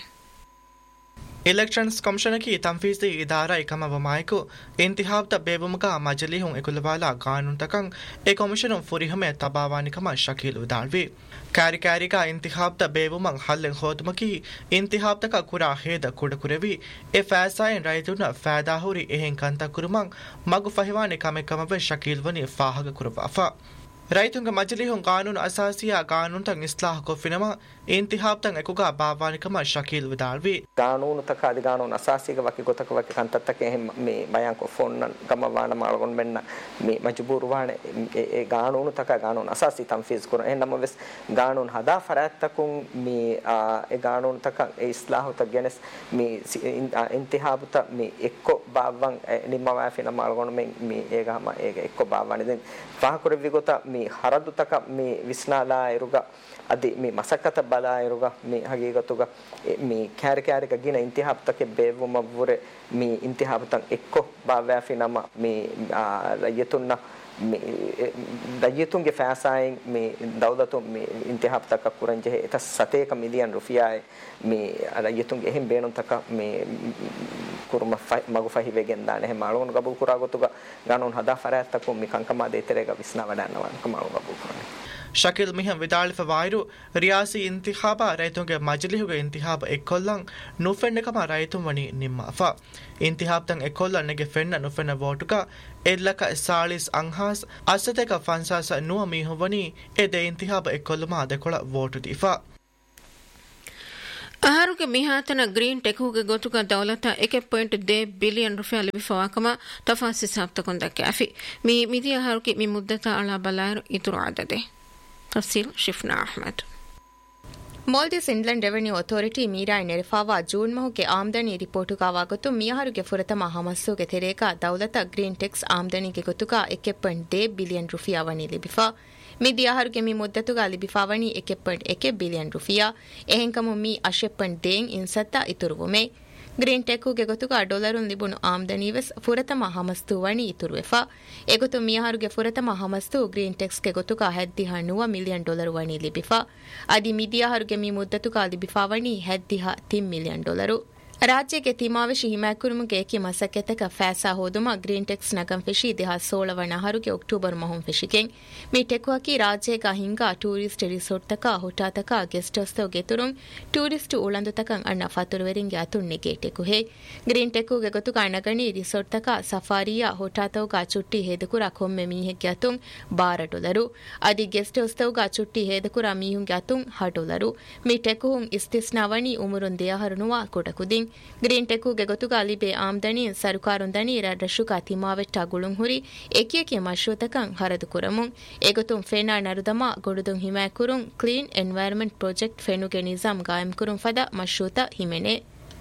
S7: इलेक्शंस कमिशन की तंफीज़ी इदारा एकम वमायको इंतिहाब त बेबुमका मजलिहुं एकुलवाला कानून तकं ए कमिशन फुरिह में तबावानी कमा शकील उदालवी कैरी कैरी का इंतिहाब त बेबुमंग हल्लें खोदमकी इंतिहाब तक कुरा हेद कुडकुरेवी ए फैसायन रायतुना फैदा हुरी एहें कंता कुरुमंग मगु फहिवानी कमे कमवे शकील वनी फाहग कुरवाफा ರೈತುಂಗ ಮಜಲಿಹುಂ ಕಾನೂನು ಅಸಾಸಿಯ ಕಾನೂನು ತಂ ಇಸ್ಲಾಹ ಕೊಫಿನಮ ಇಂತಿಹಾಬ್ ತಂ ಎಕುಗ ಬಾವಾನಿಕಮ ಶಕೀಲ್ ವಿದಾಳ್ವಿ
S8: ಕಾನೂನು ತಕ ಅದಿ ಕಾನೂನು ಅಸಾಸಿಗ ವಕಿ ಗೊತಕ ವಕಿ ಕಂತತ್ತಕ ಎಹೆ ಮೆ ಬಯಾನ್ ಕೊ ಫೋನ್ ಗಮ ವಾಣ ಮಾಳಗೊಂಡ್ ಮೆನ್ನ ಮೆ ಮಜಬೂರ್ ವಾಣ ಎ ಕಾನೂನು ತಕ ಕಾನೂನು ಅಸಾಸಿ ತಂಫೀಜ್ ಕುರ ಎ ನಮ ವೆಸ್ ಕಾನೂನು ಹದಾ ಫರಾತ್ ತಕುಂ ಮೆ ಎ ಕಾನೂನು ತಕ ಎ ಇಸ್ಲಾಹ ತ ಗೆನಸ್ ಮೆ ಇಂತಿಹಾಬ್ ತ ಮೆ ಎಕ್ಕೊ ಬಾವಂ ನಿಮ್ಮ ವಾಫಿನ ಮಾಳಗೊಂಡ್ ಮೆ ಮೆ ಎ ಗಮ ಎ ಎಕ್ಕೊ ಬಾವಣ ದೆನ್ ಫಾಹ ಕುರವಿ ಗೊತ ಮೆ ಹರದು ತಕ ಮಿ ವಿಸ್ನಾಲಾ ಇರುಗ ಅದಿ ಮಿ ಮಸಕತ ಬಲಾ ಇರುಗ ಮಿ ಹಗೀಗತುಗ ಮಿ ಕ್ಯಾರಿ ಕ್ಯಾರಿಗ ಗಿನ ಇಂತಿಹಾಬ್ ತಕೆ ಬೇವುಮ ವರೆ ಮಿ ಇಂತಿಹಾಬ್ ತಂ ಎಕ್ಕೊ ಬಾವ್ಯಾಫಿ ನಮ ಮಿ ರಯತುನ್ನ ಮಿ ರಯತುಂಗೆ ಫಾಸಾಯಿನ್ ಮಿ ದೌಲತು ಮಿ ಇಂತಿಹಾಬ್ ತಕ ಕುರಂಜೆ ಎತ ಸತೇಕ ಮಿಲಿಯನ್ ರುಫಿಯಾಯ್ ಮಿ ರಯತುಂಗೆ ಎಹಿಂ ಬೇಣುನ್ ತಕ ಮಿ ಕುರ್ಮ ಮಗು ಫಹಿವೆಗೆನ್ ದಾನೆ ಹೆ ಮಾಳೋನ್ ಗಬು ಕುರಾಗತುಗ ಗಾನೋನ್ ಹದಾ ಫರಾತ್ ತಕು ಮಿ ಕಂಕಮಾ ದೇತೆರೆಗ ವಿಸ್ನಾ ವಡನ್ನವನ್ ಕಮಾಳು ಗಬು ಕುರಾನೆ ಶಕೀಲ್ ಮಿಹಂ ವಿದಾಳಿ ಫವಾಯಿರು ರಿಯಾಸಿ ಇಂತಿಖಾಬಾ ರೈತುಂಗೆ ಮಜಲಿಹುಗೆ ಇಂತಿಹಾಬ ಎಕ್ಕೊಲ್ಲಂ ನುಫೆನ್ನಕಮ ರೈತುಂ ವನಿ ನಿಮ್ಮಫಾ ಇಂತಿಹಾಬ್ ತಂ ಎಕ್ಕೊಲ್ಲನ್ನೆಗೆ ಫೆನ್ನ ನುಫೆನ್ನ ವೋಟುಗ ಎಲ್ಲಕ ಸಾಲಿಸ್ ಅಂಹಾಸ್ ಅಸತೆಕ ಫನ್ಸಾಸ ನುವ ಮಿಹುವನಿ ಎದೆ ಇಂತಿಹಾಬ ಎಕ್ಕೊಲ್ಲಮ ದೆಕೊಳ ವೋಟು ದಿಫಾ ಆಹಾರುಗೆ ಮಿಹಾತನ ಗ್ರೀನ್ ಟೆಕ್ಹುಗೆ ಗೊತುಗ ದೌಲತ एक पॉइंट दो ಬಿಲಿಯನ್ ರೂಪಾಯಿ ಲಿಬಿಫವಾಕಮ ತಫಾಸಿಸ್ ಹಾಫ್ತಕೊಂದ ಕ್ಯಾಫಿ ಮಿ ಮಿದಿ ಆಹಾರುಗೆ ಮಿ ಮುದ್ದತ ಅಳಾ ಬಲಾಯರು ಇತುರು ಆದದೆ ತಫ್ಸೀಲ್ ಶಿಫ್ನಾ Ahmed
S9: Maldives inland revenue authority ಮೀರಾಯಿ ನೆರಫಾವಾ June ಮಹುಗೆ ಆಮದನಿ ರಿಪೋರ್ಟುಗಾವಾ ಗೊತ್ತು ಮಿಯಾರುಗೆ ಫುರತಮ ಹಮಸ್ಸುಗೆ ತೆರೇಕ ದೌಲತ ಗ್ರೀನ್ ಟೆಕ್ಸ್ ಆಮದನಿಗೆ ಗೊತ್ತುಗ एक पॉइंट दो ಬಿಲಿಯನ್ ರೂಪಾಯಿ ವನಿ ಲಿಬಿಫಾ ಮಿದಿ ಆಹಾರುಗೆ ಮಿ ಮುದ್ದತುಗ ಲಿಬಿಫಾವನಿ एक पॉइंट एक ಬಿಲಿಯನ್ ರೂಪಾಯಿ ಎಹೆಂಕಮು ಮಿ आठ पॉइंट दो ಇನ್ಸತ್ತ ಇತುರುವುಮೆ ಗ್ರೀನ್ ಟೆಕ್ಹುಗೆ ಗೊತ್ತುಗ ಡಾಲರುನ್ ಲಿಬುನು ಆಮದನಿವೆಸ್ ಫುರತಮ ಹಮಸ್ತು ವನಿ ಇತುರುವೆಫಾ ಎಗೊತ್ತು ಮಿಯಾರುಗೆ ಫುರತಮ ಹಮಸ್ತು ಗ್ರೀನ್ ಟೆಕ್ಸ್ಗೆ ಗೊತ್ತುಗ ಹೆದ್ದಿಹ ನುವ ಮಿಲಿಯನ್ ಡಾಲರ್ ವನಿ ಲಿಬಿಫಾ ಅದಿ ಮಿದಿಯಾರುಗೆ ಮಿ ಮುದ್ದತುಗ ಲಿಬಿಫಾವನಿ ಹೆದ್ದಿಹ तीन ಮಿಲಿಯನ್ ಡಾಲರು ರಾಜ್ಯಕ್ಕೆ ತಿಮಾವಿಶಿ ಹಿಮಾಕುರುಮುಗೆ ಏಕಿ ಮಸಕೆತಕ ಫෑಸಾ ಹೋದುಮ ಗ್ರೀನ್ ಟೆಕ್ಸ್ ನಗಂ ಫೆಶಿ ದಿಹ ಸೋಳವಣ ಹರುಗೆ ಅಕ್ಟೋಬರ್ ಮಹುಂ ಫೆಶಿಕೆಂ ಮಿ ಟೆಕ್ವಾಕಿ ರಾಜ್ಯಗ ಹಿಂಗ ಟೂರಿಸ್ಟ್ ರಿಸೋರ್ಟ್ ತಕ ಹೋಟಾತಕ ಗೆಸ್ಟ್ ಹೌಸ್ ತೋ ಗೆತುರುಂ ಟೂರಿಸ್ಟ್ ಉಳಂದು ತಕಂ ಅಣ್ಣ ಫತುರುವೆರಿಂಗೆ ಅತುನ್ನಿಗೆ ಟೆಕುಹೆ ಗ್ರೀನ್ ಟೆಕ್ಕುಗೆ ಗೊತ್ತುಗ ಅಣ್ಣಗಣಿ ರಿಸೋರ್ಟ್ ತಕ ಸಫಾರಿಯಾ ಹೋಟಾತೌಗ ಚುಟ್ಟಿ ಹೇದಕುರ ಕೊಮ್ಮೆ ಮೀಹೆಗೆ ಅತುಂ ಬಾರ ಡೊಲರು ಅದಿ ಗೆಸ್ಟ್ ಹೌಸ್ ತೌಗ ಚುಟ್ಟಿ ಹೇದಕುರ ಮೀಹುಂಗೆ ಅತುಂ ಹ ಡೊಲರು ಮಿ ಟೆಕ್ಕುಹುಂ ಇಸ್ತಿಸ್ನಾವಣಿ ಉಮುರುನ್ ದೇಹರುನುವ ಕೊಟಕುದಿಂ ಗ್ರೀನ್ ಟೆಕ್ಹುಗೆ ಗೊತ್ತುಗ ಲಿಬೆ ಆಮದನಿ ಸರುಕಾರುನ್ ದನೀರ ರಶುಕ ತಿಮಾವೆಟ್ಟ ಗುಳುಂ ಹುರಿ ಎಕಿಯಕೆ ಮಶ್ರೂತಕಂ ಹರದು ಕುರಮುಂ ಎಗೊತುಂ ಫೆನಾ ನರುದಮ ಗೊಡುದುಂ ಹಿಮಾಕುರುಂ clean environment project ಫೆನುಗೆ Nizam ಗಾಯಂ ಕುರುಂ ಫದ ಮಶ್ರೂತ ಹಿಮೆನೆ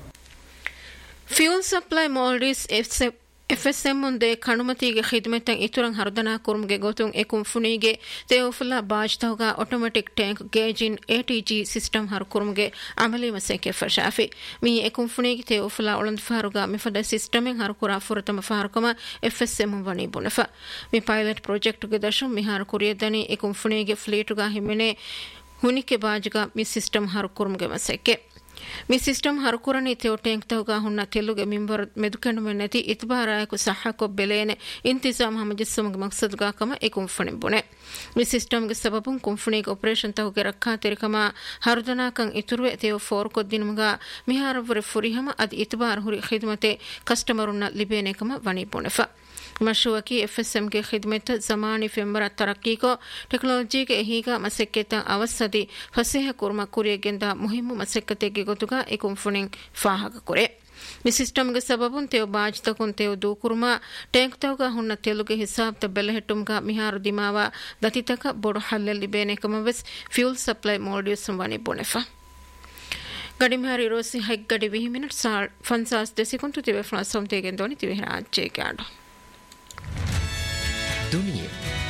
S1: fuel supply ಮಾಲ್ಡೀಸ್ FSM ಮುಂದೆ ಕಣುಮತಿಗೆ ಖಿದ್ಮತಂ ಇತುರಂ ಹರದನಾ ಕುರುಮ್ಗೆ ಗೊತುಂ ಎಕುಂ ಫುನಿಗೆ ತೇವುಫುಲ್ಲಾ ಬಾಜ್ತೌಗ ಆಟೋಮ್ಯಾಟಿಕ್ ಟ್ಯಾಂಕ್ ಗೇಜಿನ್ ಎಟಿಜಿ ಸಿಸ್ಟಮ್ ಹರ್ ಕುರುಮ್ಗೆ ಅಮಲಿ ಮಸೆಕೆ ಫಶಾಫಿ ಮಿ ಎಕುಂ ಫುನಿಗೆ ತೇವುಫುಲ್ಲಾ ಒಳಂದ್ ಫಾರುಗ ಮಿಫದ ಸಿಸ್ಟಮ್ ಹರ್ ಕುರಾ ಫುರತಮ ಫಾರುಕಮ ಎಫ್ಎಸ್ಎಂ ವನಿ ಬುನಫ ಮಿ ಪೈಲಟ್ ಪ್ರಾಜೆಕ್ಟ್ ಗೆ ದಶಂ ಮಿಹಾರ ಕುರಿಯದನಿ ಎಕುಂ ಫುನಿಗೆ ಫ್ಲೀಟುಗ ಹಿಮೆನೆ ಹುನಿಕೆ ಬಾಜ್ಗ ಮಿ ಸಿಸ್ಟಮ್ ಹರ್ ಕುರುಮ್ಗೆ ಮಸೆಕೆ ಮಿ ಸಿಸ್ಟಮ್ ಹರಕುರನಿ ತೆವ ಟೆಂಕ್ ತವಗ ಹುನ್ನ ತೆಲುಗೆ ಮಿಂಬರ್ ಮೆದುಕಂಡು ಮೆನ್ನತಿ ಇತ್ಬಾರಾಯಕು ಸಹಕೊ ಬೆಲೇನೆ ಇಂತಿಜಾಮ್ ಹಮಜಿಸ್ಸಮಗ ಮಕ್ಸದ್ಗಾ ಕಮ ಎಕುಂ ಫಣಿಂಬುನೆ ಮಿ ಸಿಸ್ಟಮ್ಗೆ ಸಬಬುಂ ಕುಂಫುಣಿಗೆ ಆಪರೇಷನ್ ತವಗೆ ರಕ್ಕಾ ತೆರಿಕಮ ಹರುದನಾಕಂ ಇತುರುವೆ ತೆವ ಫೋರ್ ಕೊದ್ದಿನಮಗ ಮಿಹಾರವರೆ ಫುರಿಹಮ ಅದ್ ಇತ್ಬಾರ್ ಹುರಿ ಖಿದ್ಮತೆ ಕಸ್ಟಮರುನ್ನ ಲಿಬೇನೆ ಕಮ ವಣಿಬುನೆಫ मशुआ की एफएसएम के खिदमत जमानी फेंबर तरक्की को टेक्नोलॉजी के हीगा मसक्केत अवसदी फसेह कुर्मा कुरिय गेंदा मुहिम मसक्कते के गोतुगा एकुम फुनिंग फाहग कुरे मि सिस्टम के सबबुन तेव बाज तकुन तेव दू कुर्मा टैंक तवगा हुन्न तेलुगे हिसाब त बेलहेटुमगा मिहार दिमावा दतितक बोडो हल्लली बेने कमवस फ्यूल सप्लाई मॉड्यूल संवानी बोनेफा ಗಡಿಮಹಾರಿ ರೋಸಿ ಹೈಕ್ ಗಡಿ ವಿಹಿ ಮಿನಿಟ್ ಸಾಲ್ ಫನ್ಸಾಸ್ ದೆಸಿಕೊಂತು ತಿವೆ ಫ್ರಾನ್ಸ್ ಸೊಂತೆಗೆ ದೋನಿ ತಿವೆ ರಾಜ್ಯ ಕ್ಯಾಡು
S10: दुनिया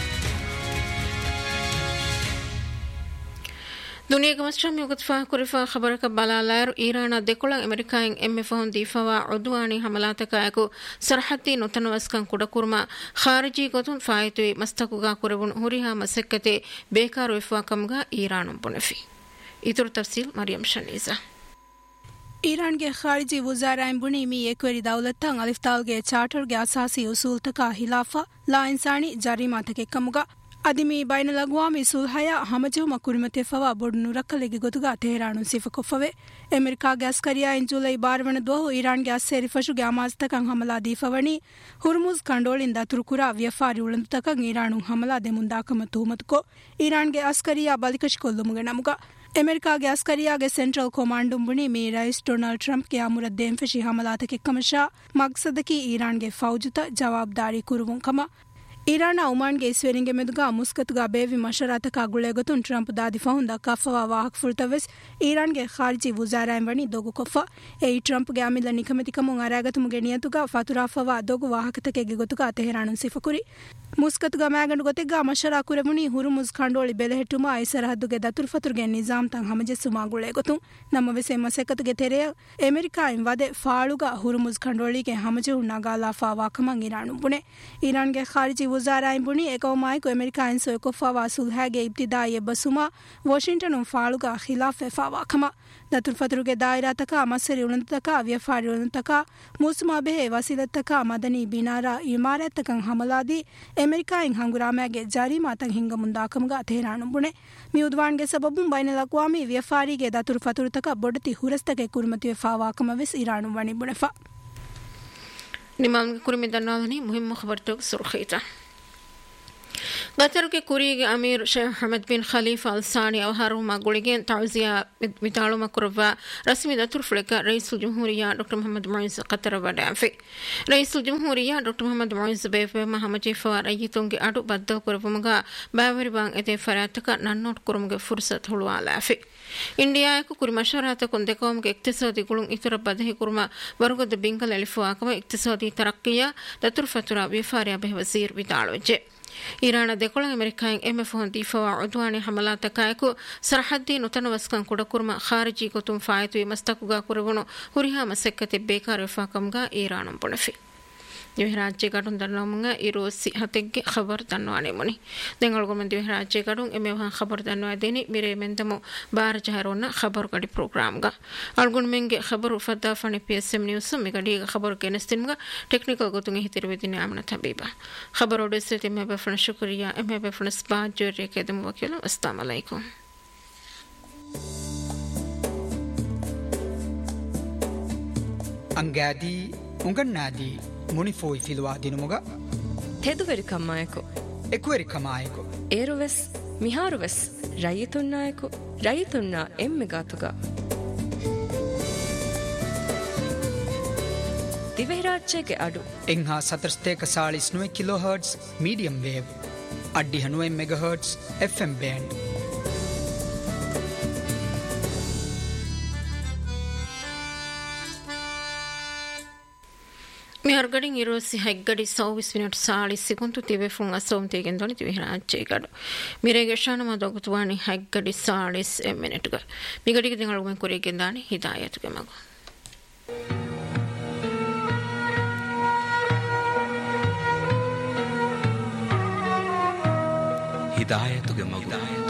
S1: दुनिया के मस्टर में गुत्फा कुरिफा खबर का बलालायर ईरान देकोला अमेरिका एम एफ हों दीफावा उदुआनी हमलात कायको सरहदी नोतनवस्कं कुडकुर्मा खारिजी गोतुन फायतुई मस्तकुगा कुरबुन हुरिहा मसक्कते बेकार विफवा कमगा ईरान पुनफी इतर तफसील मरियम शनीजा
S11: ईरान के खारिजी वज़ाराइन बुनी मी एकवरी दौलतंग अलिफ्ताल के चार्टर के असासी उसूल तका हिलाफा ला इंसानी जरीमा तके कमुगा अदिमी बैनुल अक़वामी सुलहया हमजुम कुरिमते फवा बोडनु रखलेगे गोतुगा तेहरानु सिफकोफवे अमेरिका के अस्करिया इन जुलाई बारवन दो ईरान के अस्सेरी फशु के आमाज तकं हमला दीफवनी हुर्मुज कंडोलिंदा तुरकुरा व्यापारी उलंद तकं ईरानु हमला दे मुंदाकम तुहमत को ईरान के अस्करिया बलिकश कोल्लुमुगे नमुगा अमेरिका के अस्करिया के सेंट्रल कमांडुम बुनी में रईस डोनाल्ड ट्रंप के आमुरत देमफशी हमलात के कमशा मकसद की ईरान के फौजुता जवाबदारी कुरुवुं कमा ईरान उमान के इस्वेरिंगे मेदुगा मुस्कतुगा बेवी मशरात का गुलेगतुन ट्रंप दादी फहुंदा कफवा वाहक फुलतवस ईरान के खारिजी वज़ाराइन वनी दोगु कोफा ए ट्रंप के आमिल निकमति कमुं अरागतु मुगे नियतुगा फतुरा फवा दोगु वाहक तके गोतुगा तेहरानु सिफकुरी मुस्कतुगा मैगंड गोतेगा मशरा कुरेमुनी हुरुमुज खंडोली बेलहेटुमा आई सरहदुगे दतुर फतुरगे निजाम तं हमजेसुमा गुलेगतु नम वेसे मसकतुगे तेरे अमेरिका इन वदे फाळुगा हुरुमुज खंडोली के हमजे नगाला फावा कमं ईरान बुने ईरान के खारिजी वज़ाराइन बुनी एकौमाई को अमेरिका इन सो कोफा वासुल हैगे इब्तिदाई बसुमा वाशिंगटन फाळुगा खिलाफ फावा कमा दतुर फतुरगे दायरा तका मसरी उलंद तका व्यापारी उलंद तका मुस्मा बेहे वसीलत तका मदनी बिनारा इमारत तकं हमलादी अमेरिका इन हंगुरामागे जारी मातंग हिंग मुंदाकमगा तेहरानु बुने मी उद्वान के सबबुं बैनुल अक़वामी व्यापारी के दतुर फतुर तका बोडती हुरस्तके कुर्मति फावा कमवेस ईरानु वनी बुनेफा
S1: निमाम कुर्मी दन्नालनी मुहिम खबर तो सुर्खीता गतर के कुरी के अमीर शेख हमद बिन खलीफा अल सानी और हारूमा गुलिगेन ताजिया मितालुमा कुरवा रस्मी दतुर फ्लेका rice जमहूरिया doctor Mohammad Muizz Qatar वडाफे rice जमहूरिया doctor Mohammad Muizz बेफे महमजी फवार अयितुंगे अडु बद्द कुरवमगा बावरी बांग एते फरातक नन्नोट कुरमगे फुर्सत हुलवालाफे इंडिया को कुरी मशरात कुंदे कौम के इक्तिसादी गुलुं इतर बदही कुरमा वर्गद बिंगल अलिफवा कम इक्तिसादी तरक्किया दतुर फतुरा व्यापारिया बे वजीर विदालोजे ईरान देकोला अमेरिका एम एफ हों दीफवा उद्वानी हमलात कायको सरहदी नुतनवस्कं कुडकुर्मा खारिजी को तुम फायतुई मस्तकुगा कुरवुनो हुरिहा मसक्कते बेकार वफाकमगा ईरान पुणफी राज्य गडुन दन्नोमुंगा इरोसी हतेगे खबर दन्नवाने मुनि देंगलगो मंदी राज्य गडुन एमे वहां खबर दन्नवा देनी मेरे मेंदमो बार जहरोना खबर गडी प्रोग्राम गा अलगुन मेंगे खबर फदा फने पीएसएम न्यूज़ में गडी खबर केनस्तिनगा टेक्निकल गोतुंगे हितिरवेदिने आमना तबीबा खबर ओडेसे ते में बफन शुक्रिया एमे बफन स्पा जोरे के दम वकील अस्सलाम वालेकुम
S12: अंगादी उंगन्नादी ಮುನಿಫೋಯ್ ಫಿಲುವಾ ದಿನುಮುಗ
S13: ತೆದುವೆರಿ ಕಮ್ಮಾಯಕು
S12: ಎಕ್ವೆರಿ ಕಮಾಯಕು
S13: ಏರುವೆಸ್ ಮಿಹಾರುವೆಸ್ ರೈತುನ್ನಾಯಕು ರೈತುನ್ನ ಎಮ್ಮೆಗಾತುಗ ದಿವೆಹರಾಜ್ಯಗೆ ಅಡು
S12: ಎಂಹಾ ಸತರ್ಸ್ತೇಕ ಸಾಳಿಸ್ ನುವೆ ಕಿಲೋ ಹರ್ಟ್ಸ್ ಮೀಡಿಯಂ ವೇವ್ ಅಡ್ಡಿ ಹನುವೆ ಮೆಗಾ ಹರ್ಟ್ಸ್ ಎಫ್ಎಂ ಬ್ಯಾಂಡ್
S1: मेहरगडिंग इरोसी हैगडी चौबीस मिनट चालीस सेकंड तिबे फुंग असोम तेगेन दोनी तिबे राज्य गड मिरेगे शान मा दोगतवानी हैगडी चालीस मिनट ग मिगडी के दिंगल में कोरे गेंदानी हिदायत के मगो
S10: हिदायत के मगो